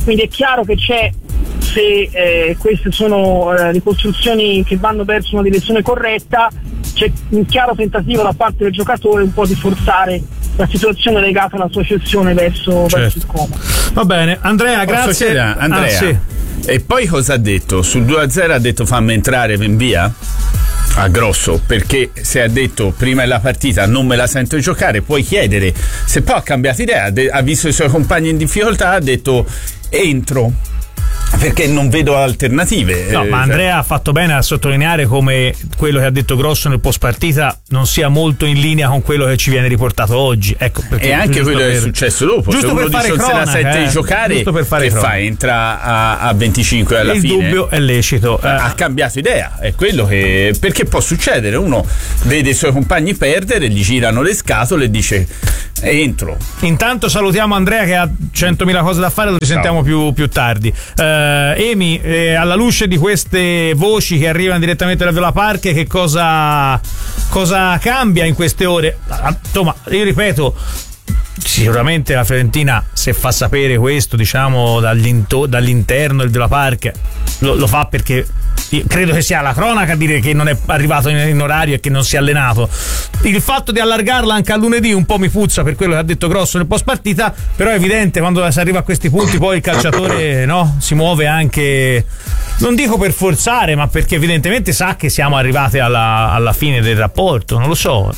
quindi è chiaro che c'è, se queste sono ricostruzioni che vanno verso una direzione corretta, c'è un chiaro tentativo da parte del giocatore un po' di forzare la situazione legata alla sua cessione verso il Como. Va bene, Andrea, grazie. Andrea, sì. E poi cosa ha detto? Sul 2-0 ha detto fammi entrare, ven via? A Grosso, perché se ha detto prima della partita non me la sento giocare, puoi chiedere. Se poi ha cambiato idea, ha visto i suoi compagni in difficoltà, ha detto entro perché non vedo alternative. No, ma Andrea ha fatto bene a sottolineare come quello che ha detto Grosso nel post partita non sia molto in linea con quello che ci viene riportato oggi. Ecco, e anche quello che è successo dopo. Giusto se per uno fare dice cronaca, se la sente di giocare, che cronaca. Fa? Entra a 25 alla fine. Il dubbio è lecito. Ha cambiato idea, è quello che, perché può succedere, uno vede i suoi compagni perdere, gli girano le scatole e dice entro. Intanto salutiamo Andrea che ha 100.000 cose da fare, lo risentiamo più tardi. Emi, alla luce di queste voci che arrivano direttamente da Viola Park, che cosa cambia in queste ore? Insomma, io ripeto, sicuramente la Fiorentina, se fa sapere questo, diciamo, dall'interno del Viola Park, lo fa perché credo che sia la cronaca a dire che non è arrivato in orario e che non si è allenato. Il fatto di allargarla anche a lunedì un po' mi puzza per quello che ha detto Grosso nel post partita, però è evidente quando si arriva a questi punti poi il calciatore si muove anche, non dico per forzare, ma perché evidentemente sa che siamo arrivati alla fine del rapporto, non lo so.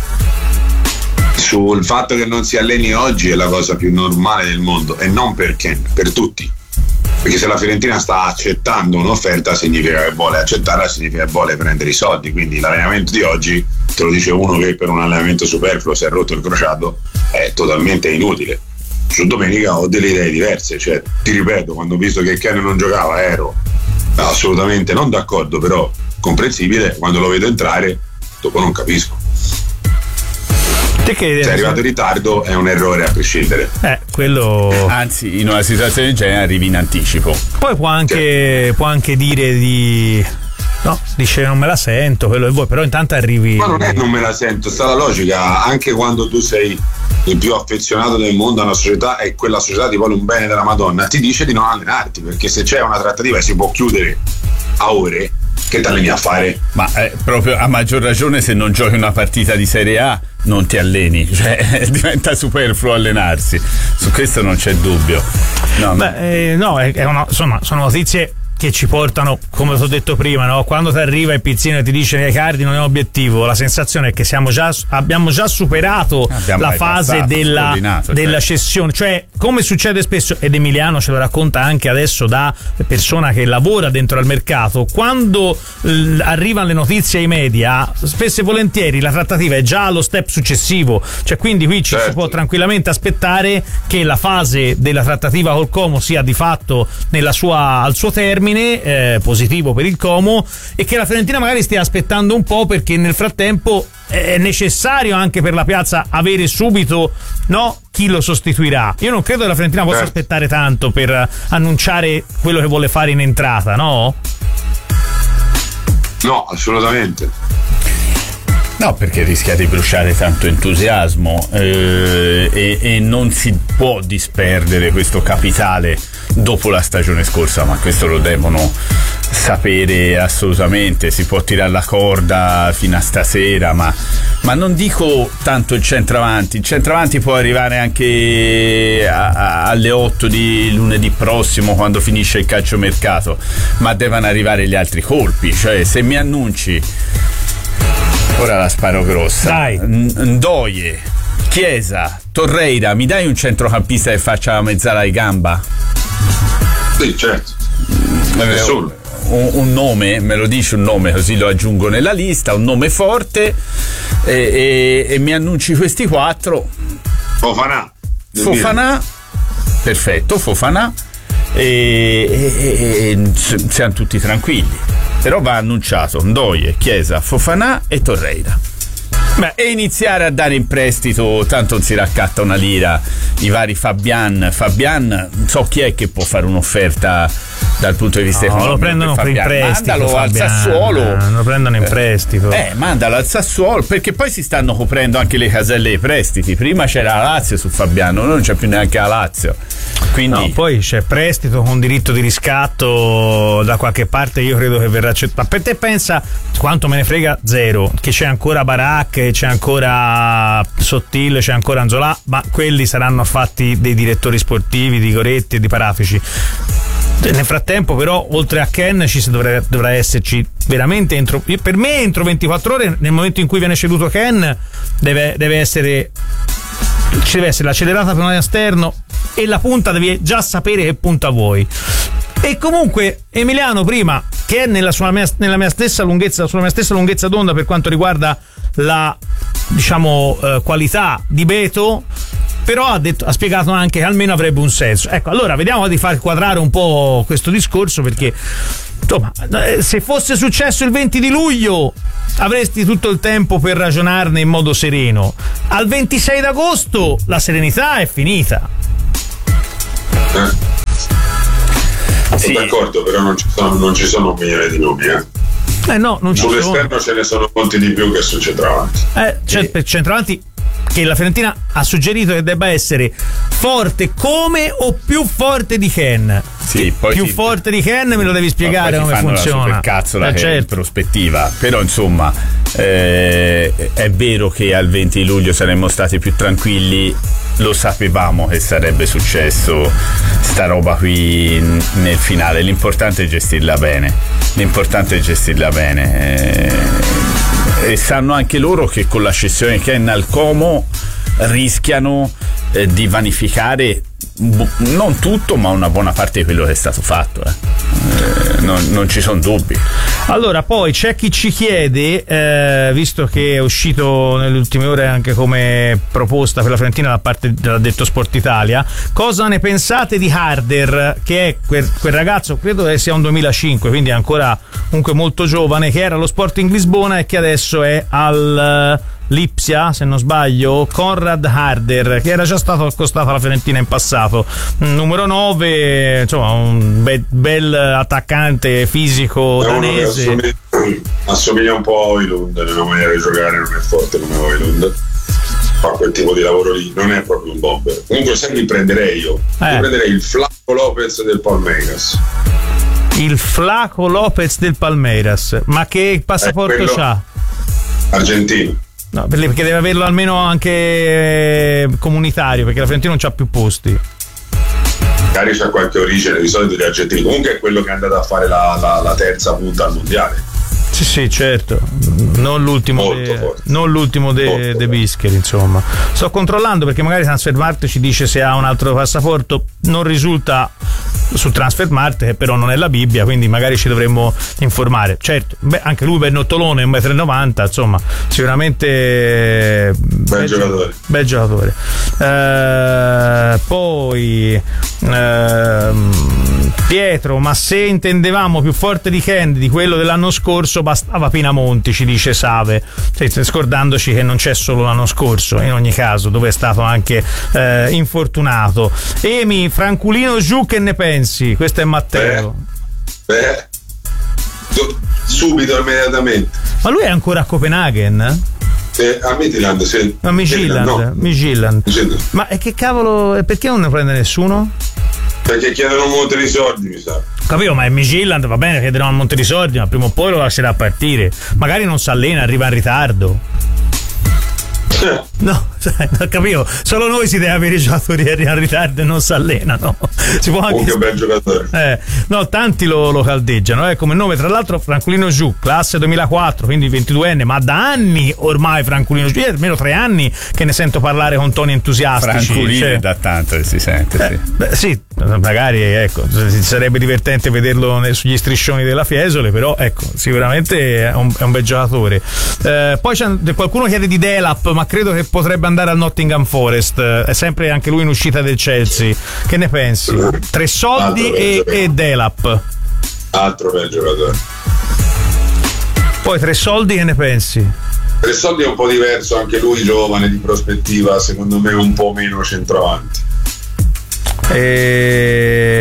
Sul fatto che non si alleni oggi è la cosa più normale del mondo, e non perché, per tutti. Perché se la Fiorentina sta accettando un'offerta significa che vuole accettarla, significa che vuole prendere i soldi, quindi l'allenamento di oggi, te lo dice uno che per un allenamento superfluo si è rotto il crociato, è totalmente inutile. Su domenica ho delle idee diverse, cioè ti ripeto, quando ho visto che Ken non giocava ero assolutamente non d'accordo, però comprensibile. Quando lo vedo entrare dopo non capisco. Se è arrivato in ritardo è un errore a prescindere. Quello. Anzi, in una situazione del genere arrivi in anticipo. Poi può anche dire dice non me la sento, quello che vuoi, però intanto arrivi. Ma non me la sento, sta la logica. Anche quando tu sei il più affezionato del mondo a una società e quella società ti vuole un bene della Madonna, ti dice di non allenarti, perché se c'è una trattativa e si può chiudere a ore, che ti alleni a fare? Ma proprio a maggior ragione se non giochi una partita di Serie A non ti alleni, cioè diventa superfluo allenarsi, su questo non c'è dubbio. Insomma, sono notizie che ci portano, come ti ho detto prima, no? Quando ti arriva il pizzino e ti dice Icardi non è obiettivo, la sensazione è che abbiamo già superato la fase della cessione, cioè come succede spesso, ed Emiliano ce lo racconta anche adesso da persona che lavora dentro al mercato, quando arrivano le notizie ai media, spesso e volentieri la trattativa è già allo step successivo, cioè quindi qui ci si può tranquillamente aspettare che la fase della trattativa col Como sia di fatto al suo termine, positivo per il Como, e che la Fiorentina magari stia aspettando un po', perché nel frattempo è necessario anche per la piazza avere subito chi lo sostituirà. Io non credo che la Fiorentina possa aspettare tanto per annunciare quello che vuole fare in entrata, no? No, assolutamente. No, perché rischia di bruciare tanto entusiasmo e non si può disperdere questo capitale dopo la stagione scorsa, ma questo lo devono sapere assolutamente. Si può tirare la corda fino a stasera, ma non dico tanto il centravanti può arrivare anche alle 8 di lunedì prossimo, quando finisce il calciomercato, ma devono arrivare gli altri colpi. Cioè, se mi annunci, ora la sparo grossa, dai, Ndoye, Chiesa, Torreira, mi dai un centrocampista che faccia la mezzala di gamba? Sì, certo. Un nome, me lo dici un nome così lo aggiungo nella lista, un nome forte, e mi annunci questi 4. Fofana, perfetto, Fofana, e siamo tutti tranquilli. Però va annunciato Ndoye, Chiesa, Fofana e Torreira. E iniziare a dare in prestito, tanto non si raccatta una lira, i vari Fabian, non so chi è che può fare un'offerta dal punto di vista economico. Lo prendono per in prestito. Mandalo al Sassuolo. Lo prendono in prestito. Mandalo al Sassuolo, perché poi si stanno coprendo anche le caselle dei prestiti. Prima c'era la Lazio su Fabiano, non c'è più neanche la Lazio. Quindi poi c'è prestito con diritto di riscatto da qualche parte, io credo che verrà accettato. Ma per te pensa, quanto me ne frega, zero, che c'è ancora Barak, c'è ancora Sottil, c'è ancora Anzolà, ma quelli saranno fatti dei direttori sportivi di Goretti e di Parafici. Nel frattempo però oltre a Ken dovrà esserci veramente per me entro 24 ore, nel momento in cui viene ceduto Ken ci deve essere l'accelerata per un esterno e la punta devi già sapere che punta vuoi. E comunque Emiliano prima, che è sulla mia stessa lunghezza d'onda per quanto riguarda la qualità di Beto, però ha spiegato anche che almeno avrebbe un senso. Ecco, allora vediamo di far quadrare un po' questo discorso, perché insomma, se fosse successo il 20 di luglio avresti tutto il tempo per ragionarne in modo sereno. Al 26 d'agosto la serenità è finita. Sono d'accordo, però non ci sono un milione di nomi, no, non ci sono. Sull'esterno ce ne sono molti di più che sul centravanti. Centravanti che la Fiorentina ha suggerito che debba essere forte come o più forte di Ken. Sì, poi più forte di Ken, me lo devi spiegare come funziona. La cazzola che è in prospettiva. Però insomma è vero che al 20 di luglio saremmo stati più tranquilli. Lo sapevamo che sarebbe successo sta roba qui nel finale. L'importante è gestirla bene. E sanno anche loro che con la cessione Ken al Como rischiano di vanificare non tutto, ma una buona parte di quello che è stato fatto. Non ci sono dubbi. Allora, poi c'è chi ci chiede, visto che è uscito nelle ultime ore anche come proposta per la Fiorentina da parte dell'addetto Sport Italia, cosa ne pensate di Harder, che è quel ragazzo, credo che sia un 2005, quindi è ancora comunque molto giovane, che era allo Sporting Lisbona e che adesso è al Lipsia, se non sbaglio, Conrad Harder, che era già stato accostato alla Fiorentina in passato, numero 9, insomma un bel attaccante fisico danese. Assomiglia un po' a Højlund nella maniera di giocare, non è forte come Højlund, fa quel tipo di lavoro lì, non è proprio un bomber. Comunque sai chi prenderei io? Prenderei il Flaco Lopez del Palmeiras. Il Flaco Lopez del Palmeiras, ma che passaporto c'ha? Argentino. No, perché deve averlo almeno anche comunitario, perché la Fiorentina non c'ha più posti. Magari c'ha qualche origine, di solito di argentini. Comunque è quello che è andato a fare la terza punta al mondiale. Sì, certo. Non l'ultimo de Bischeri, insomma. Sto controllando perché magari Transfermarkt ci dice se ha un altro passaporto. Non risulta su Transfermarkt, che però non è la Bibbia, quindi magari ci dovremmo informare. Certo, anche lui bernottolone, 1,90 m, insomma, sicuramente bel giocatore. Poi Pietro, ma se intendevamo più forte di Ken di quello dell'anno scorso bastava Pinamonti, ci dice Save, scordandoci che non c'è solo l'anno scorso, in ogni caso, dove è stato anche infortunato. Emi, Franculino giù, che ne pensi? Questo è Matteo. Subito, immediatamente. Ma lui è ancora a Copenaghen? A Midtjylland, sì. No, Midtjylland. Ma che cavolo, perché non ne prende nessuno? Perché chiedono un monte di soldi, mi sa. Capito, ma è Midtjylland, va bene, chiederò un monte di soldi, ma prima o poi lo lascerà partire. Magari non si allena, arriva in ritardo. No, capito? Solo noi si deve avere i giocatori che arrivano in ritardo e non si allenano. Si può anche... un bel giocatore. No, tanti lo caldeggiano. Come nome, tra l'altro, Franculino Giù, classe 2004, quindi 22enne, ma da anni ormai Franculino Giù, almeno 3 anni che ne sento parlare con toni entusiastici. Franculino da tanto che si sente. Sì, magari sarebbe divertente vederlo sugli striscioni della Fiesole, però ecco, sicuramente è un bel giocatore. Poi c'è qualcuno chiede di Delap, ma credo che potrebbe andare al Nottingham Forest, è sempre anche lui in uscita del Chelsea. Che ne pensi? 3 soldi e Delap. Altro bel giocatore. Poi 3 soldi, che ne pensi? 3 soldi è un po' diverso, anche lui giovane, di prospettiva, secondo me un po' meno centravanti.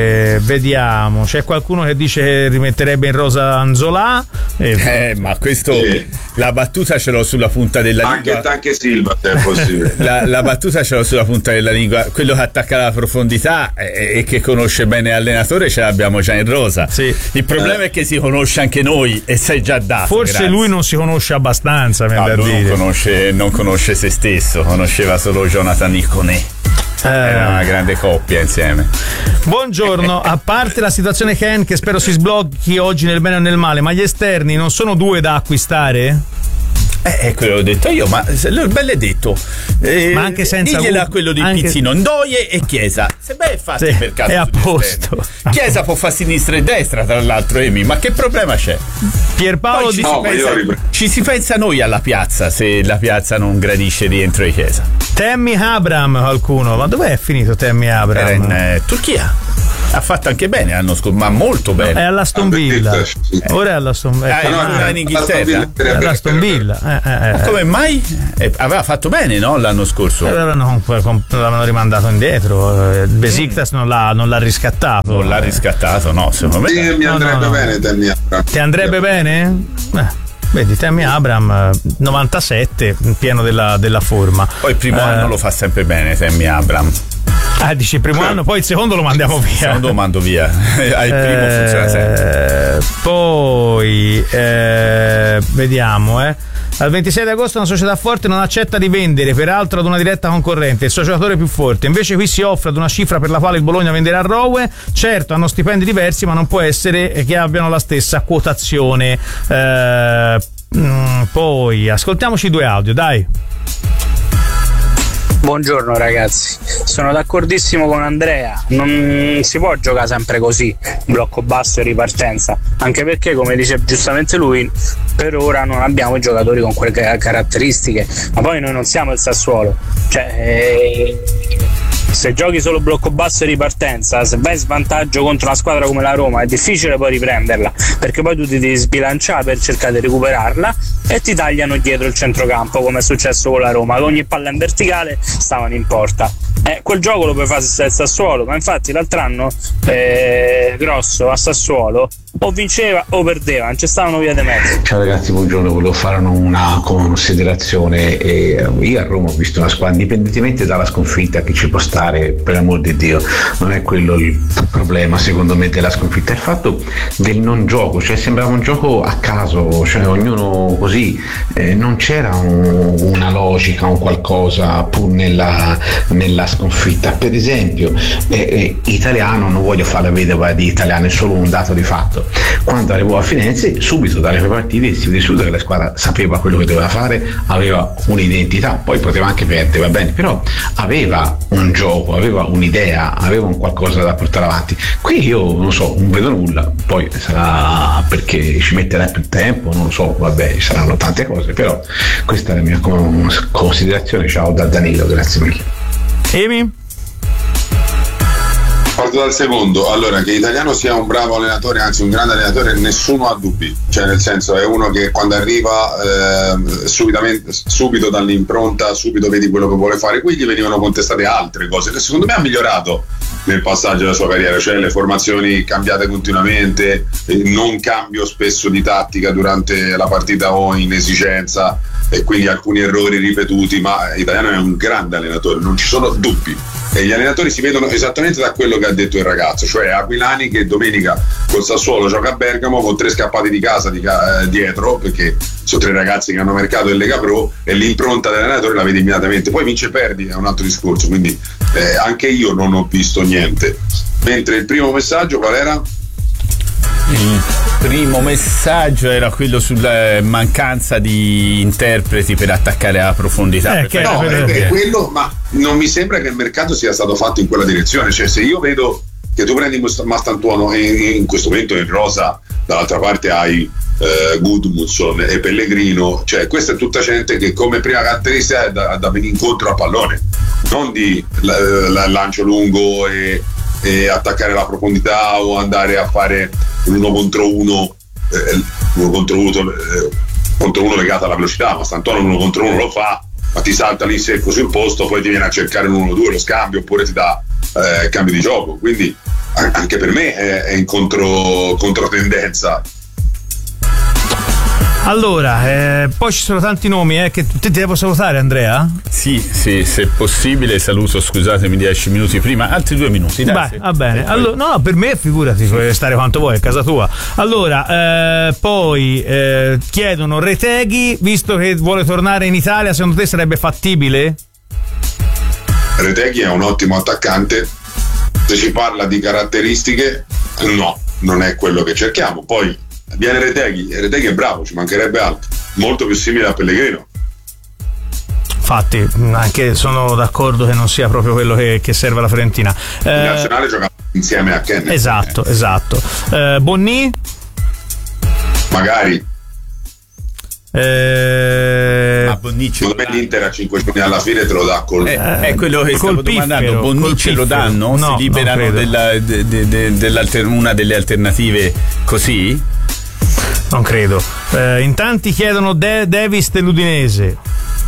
Vediamo, c'è qualcuno che dice che rimetterebbe in rosa Anzolà. Ma questo la battuta ce l'ho sulla punta della lingua. Anche Silva, se è possibile. La battuta ce l'ho sulla punta della lingua. Quello che attacca la profondità e che conosce bene l'allenatore ce l'abbiamo già in rosa. Sì. Il problema è che si conosce anche noi e sei già dato. Forse grazie. Lui non si conosce abbastanza, lui non conosce se stesso, conosceva solo Jonathan Iconé. Era una grande coppia insieme. Buongiorno, a parte la situazione Ken che spero si sblocchi oggi nel bene o nel male, ma gli esterni non sono due da acquistare? Quello l'ho detto io, ma il bello detto. Ma anche senza digliela quello di Pizzino, Ndoye e Chiesa. Se beh fatti per caso è a posto. Chiesa può fare sinistra e destra, tra l'altro, Emi, ma che problema c'è? Pierpaolo ci si pensa noi alla piazza, se la piazza non gradisce rientro di Chiesa. Tammy Abraham, qualcuno, ma dov'è finito Tammy Abraham? Era in Turchia. Ha fatto anche bene l'anno scorso, ma molto bene. È all'Aston Villa. Ora è all'Aston Villa. In Inghilterra. È all'Aston Villa. Ma come mai? Aveva fatto bene, no? L'anno scorso. L'avevano rimandato indietro. Besiktas non l'ha riscattato. Non l'ha riscattato, no? Secondo me. Sì, mi andrebbe bene Tammy Abraham. Ti andrebbe bene? Vedi, Tammy Abraham 97, pieno della forma. Poi il primo anno lo fa sempre bene Tammy Abraham. Dici il primo anno, poi il secondo lo mandiamo via. Il secondo lo mando via. Il primo funziona sempre. Poi vediamo, Al 26 di agosto una società forte non accetta di vendere, peraltro ad una diretta concorrente, il suo giocatore più forte. Invece qui si offre ad una cifra per la quale il Bologna venderà Rowe. Certo, hanno stipendi diversi, ma non può essere che abbiano la stessa quotazione. Poi ascoltiamoci 2 audio, dai. Buongiorno ragazzi, sono d'accordissimo con Andrea, non si può giocare sempre così, blocco basso e ripartenza, anche perché come dice giustamente lui, per ora non abbiamo i giocatori con quelle caratteristiche, ma poi noi non siamo il Sassuolo, se giochi solo blocco basso e ripartenza, se vai in svantaggio contro una squadra come la Roma è difficile poi riprenderla, perché poi tu ti devi sbilanciare per cercare di recuperarla e ti tagliano dietro il centrocampo, come è successo con la Roma, che ogni palla in verticale stavano in porta. Quel gioco lo puoi fare se sei il Sassuolo, ma infatti l'altro anno Grosso a Sassuolo o vinceva o perdeva, non ci stavano via di mezzo. Ciao ragazzi, buongiorno, volevo fare una considerazione. Io a Roma ho visto una squadra, indipendentemente dalla sconfitta che ci può stare, per amor di Dio, non è quello il problema secondo me della sconfitta, è il fatto del non gioco, sembrava un gioco a caso, ognuno così, non c'era una logica, un qualcosa pur nella sconfitta. Per esempio, Italiano, non voglio fare la vedova di Italiano, è solo un dato di fatto. Quando arrivò a Firenze, subito dalle prime partite si vede subito che la squadra sapeva quello che doveva fare, aveva un'identità, poi poteva anche perdere, va bene, però aveva un gioco, aveva un'idea, aveva un qualcosa da portare avanti. Qui io non so, non vedo nulla, poi sarà perché ci metterà più tempo, non lo so, vabbè, ci saranno tante cose, però questa è la mia considerazione. Ciao da Danilo, grazie mille. Emi? Parto dal secondo. Allora, che Italiano sia un bravo allenatore, anzi un grande allenatore, nessuno ha dubbi, nel senso è uno che quando arriva subito dall'impronta, subito vedi quello che vuole fare. Qui gli venivano contestate altre cose che secondo me ha migliorato nel passaggio della sua carriera, cioè le formazioni cambiate continuamente, non cambio spesso di tattica durante la partita o in esigenza, e quindi alcuni errori ripetuti, ma Italiano è un grande allenatore, non ci sono dubbi, e gli allenatori si vedono esattamente da quello che ha detto il ragazzo, cioè Aquilani che domenica col Sassuolo gioca a Bergamo con 3 scappati di casa dietro, perché sono 3 ragazzi che hanno mercato in Lega Pro, e l'impronta dell'allenatore la vedi immediatamente. Poi vince perdi è un altro discorso, quindi anche io non ho visto niente. Mentre il primo messaggio qual era? Il primo messaggio era quello sulla mancanza di interpreti per attaccare la profondità. È quello, ma non mi sembra che il mercato sia stato fatto in quella direzione. Cioè, se io vedo che tu prendi Mastantuono e in questo momento in rosa dall'altra parte hai Gudmundsson e Pellegrino, cioè questa è tutta gente che come prima caratteristica è da venire incontro a pallone, non di lancio lungo e attaccare la profondità o andare a fare l'uno contro uno legato alla velocità. Ma Sant'Antonio l'uno contro uno lo fa, ma ti salta lì secco sul posto, poi ti viene a cercare l'1-2 lo scambio, oppure ti dà cambio di gioco. Quindi anche per me è in controtendenza. Allora, poi ci sono tanti nomi, che ti devo salutare, Andrea? Sì, se possibile saluto, scusatemi, 10 minuti prima, altri 2 minuti. Dai, beh, va bene. Allora, no, per me figurati, puoi stare quanto vuoi, a casa tua. Allora, poi chiedono Reteghi, visto che vuole tornare in Italia, secondo te sarebbe fattibile? Reteghi è un ottimo attaccante, se ci parla di caratteristiche, no, non è quello che cerchiamo. Poi viene Reteghi è bravo, ci mancherebbe altro, molto più simile a Pellegrino. Infatti, anche sono d'accordo che non sia proprio quello che serve alla Fiorentina. Il nazionale gioca insieme a Ken. Esatto. Bonni? Magari. Ma Bonnici, secondo me l'Inter a 5 giorni alla fine te lo dà è quello che stavo domandando. Bonnici lo danno? No, si liberano una delle alternative così? Non credo. In tanti chiedono Davis dell'Udinese.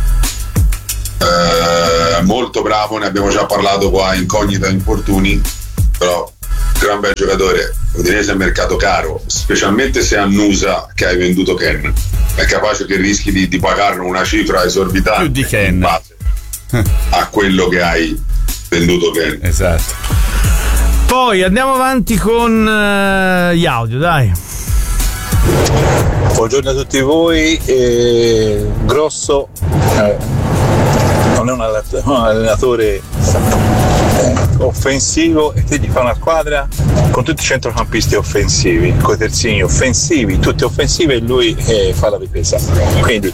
Molto bravo, ne abbiamo già parlato qua, incognita infortuni, però gran bel giocatore. Udinese è un mercato caro, specialmente se annusa che hai venduto Ken. È capace che rischi di pagarlo una cifra esorbitante più di Ken in base a quello che hai venduto Ken. Esatto. Poi andiamo avanti con gli audio, dai. Buongiorno a tutti voi. Grosso non è un allenatore offensivo, e te gli fa una squadra con tutti i centrocampisti offensivi, con i terzini offensivi, tutti offensivi, e lui fa la difesa. Quindi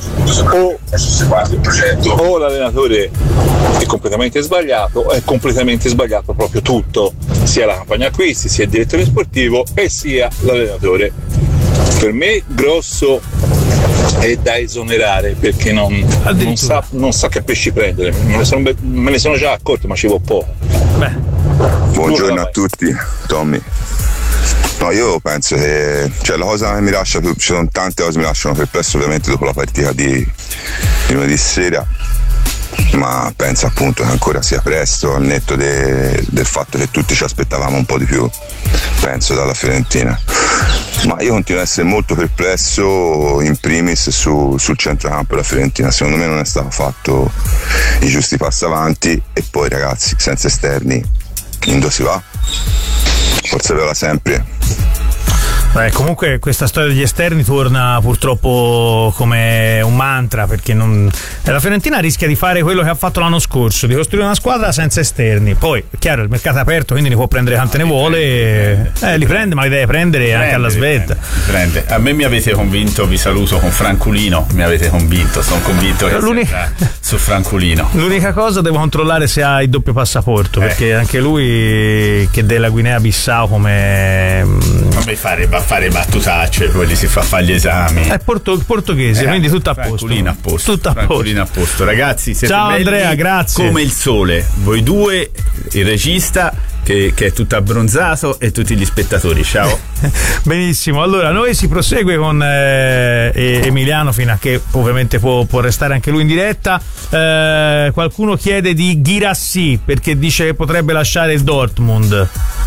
o l'allenatore è completamente sbagliato, o è completamente sbagliato proprio tutto, sia la campagna acquisti, sia il direttore sportivo e sia l'allenatore. Per me Grosso è da esonerare, perché non sa che pesci prendere. Me ne sono già accorto, ma ci vuole poco. Buongiorno a tutti, Tommy. No, io penso che la cosa che mi lascia ci sono tante cose che mi lasciano perplesso, ovviamente dopo la partita di lunedì sera, ma penso appunto che ancora sia presto, al netto del fatto che tutti ci aspettavamo un po' di più, penso, dalla Fiorentina. Ma io continuo ad essere molto perplesso in primis sul centrocampo della Fiorentina. Secondo me non è stato fatto i giusti passi avanti, e poi ragazzi, senza esterni dove si va? Forza Viola sempre. Comunque questa storia degli esterni torna purtroppo come un mantra, perché la Fiorentina rischia di fare quello che ha fatto l'anno scorso, di costruire una squadra senza esterni. Poi è chiaro, il mercato è aperto, quindi ne può prendere quante ne vuole, li prende, ma li deve prendere anche alla svelta. Prende. A me mi avete convinto, vi saluto, con Franculino, mi avete convinto, sono convinto che su Franculino. L'unica cosa, devo controllare se ha il doppio passaporto, perché anche lui, che della Guinea Bissau, come va a fare battutacce, poi gli si fa fare gli esami. È portoghese, quindi tutto a posto. Tutto a posto. Ragazzi, siete ciao belli, Andrea, grazie. Come il sole, voi due, il regista che è tutto abbronzato, e tutti gli spettatori. Ciao. Benissimo, allora noi si prosegue con Emiliano, fino a che ovviamente può restare anche lui in diretta. Qualcuno chiede di Guirassy, perché dice che potrebbe lasciare il Dortmund.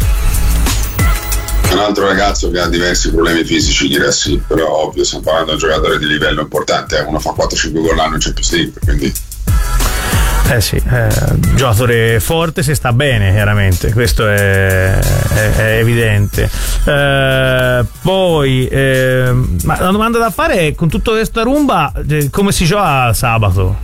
Un altro ragazzo che ha diversi problemi fisici, Guirassy, però ovvio, stiamo parlando di un giocatore di livello importante, uno fa 4-5 gol l'anno in Champions League, quindi giocatore forte se sta bene, chiaramente, questo è evidente. Poi ma la domanda da fare è, con tutto questo rumba, come si gioca sabato?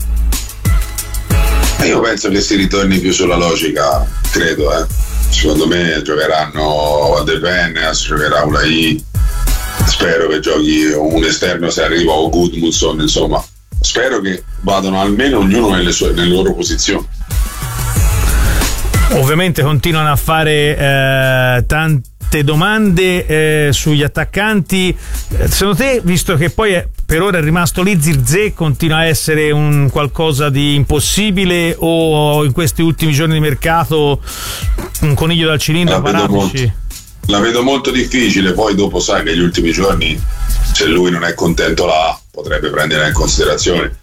Io penso che si ritorni più sulla logica, credo, secondo me giocheranno a De Pennas, giocherà Ulai, spero che giochi un esterno se arriva, o Gudmundsson, insomma spero che vadano almeno ognuno nelle loro posizioni. Ovviamente continuano a fare tante domande sugli attaccanti. Secondo te, visto che poi per ora è rimasto lì Zirkzee, continua a essere un qualcosa di impossibile, o in questi ultimi giorni di mercato un coniglio dal cilindro? La vedo molto difficile. Poi dopo sai che gli ultimi giorni, se lui non è contento là, potrebbe prendere in considerazione.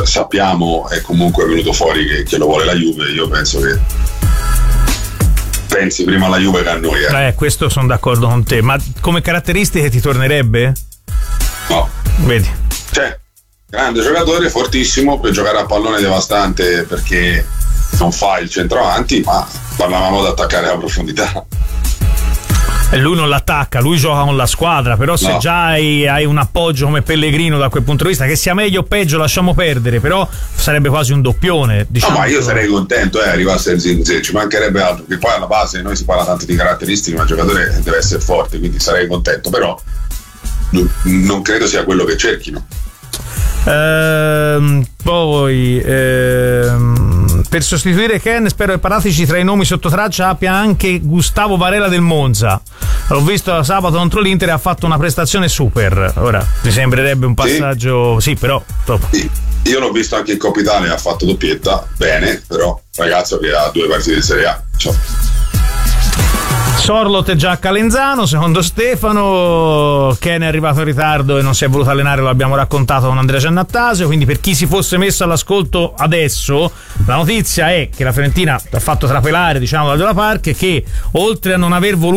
Sappiamo, è comunque venuto fuori che lo vuole la Juve. Io penso che pensi prima alla Juve che a noi. Questo sono d'accordo con te, ma come caratteristiche ti tornerebbe? No. Vedi. Cioè, grande giocatore, fortissimo, per giocare a pallone devastante perché non fa il centravanti, ma parlavamo di attaccare alla profondità. E lui non l'attacca, lui gioca con la squadra, però se già hai un appoggio come Pellegrino da quel punto di vista, che sia meglio o peggio lasciamo perdere, però sarebbe quasi un doppione, diciamo. No, ma io sarei contento arrivasse il Zinze, ci mancherebbe altro, che poi alla base noi si parla tanto di caratteristiche, ma il giocatore deve essere forte, quindi sarei contento, però non credo sia quello che cerchino. Poi per sostituire Ken spero che Paratici tra i nomi sotto traccia abbia anche Gustavo Varela del Monza. L'ho visto sabato contro l'Inter e ha fatto una prestazione super. Ora mi sembrerebbe un passaggio però sì. Io l'ho visto anche in Coppa Italia, ha fatto doppietta bene, però ragazzo che ha 2 partite in Serie A, Sorlot è già a Calenzano, secondo Stefano. Ken è arrivato in ritardo e non si è voluto allenare, lo abbiamo raccontato con Andrea Giannattasio. Quindi per chi si fosse messo all'ascolto adesso, la notizia è che la Fiorentina ha fatto trapelare, diciamo, da Della Park, che oltre a non aver voluto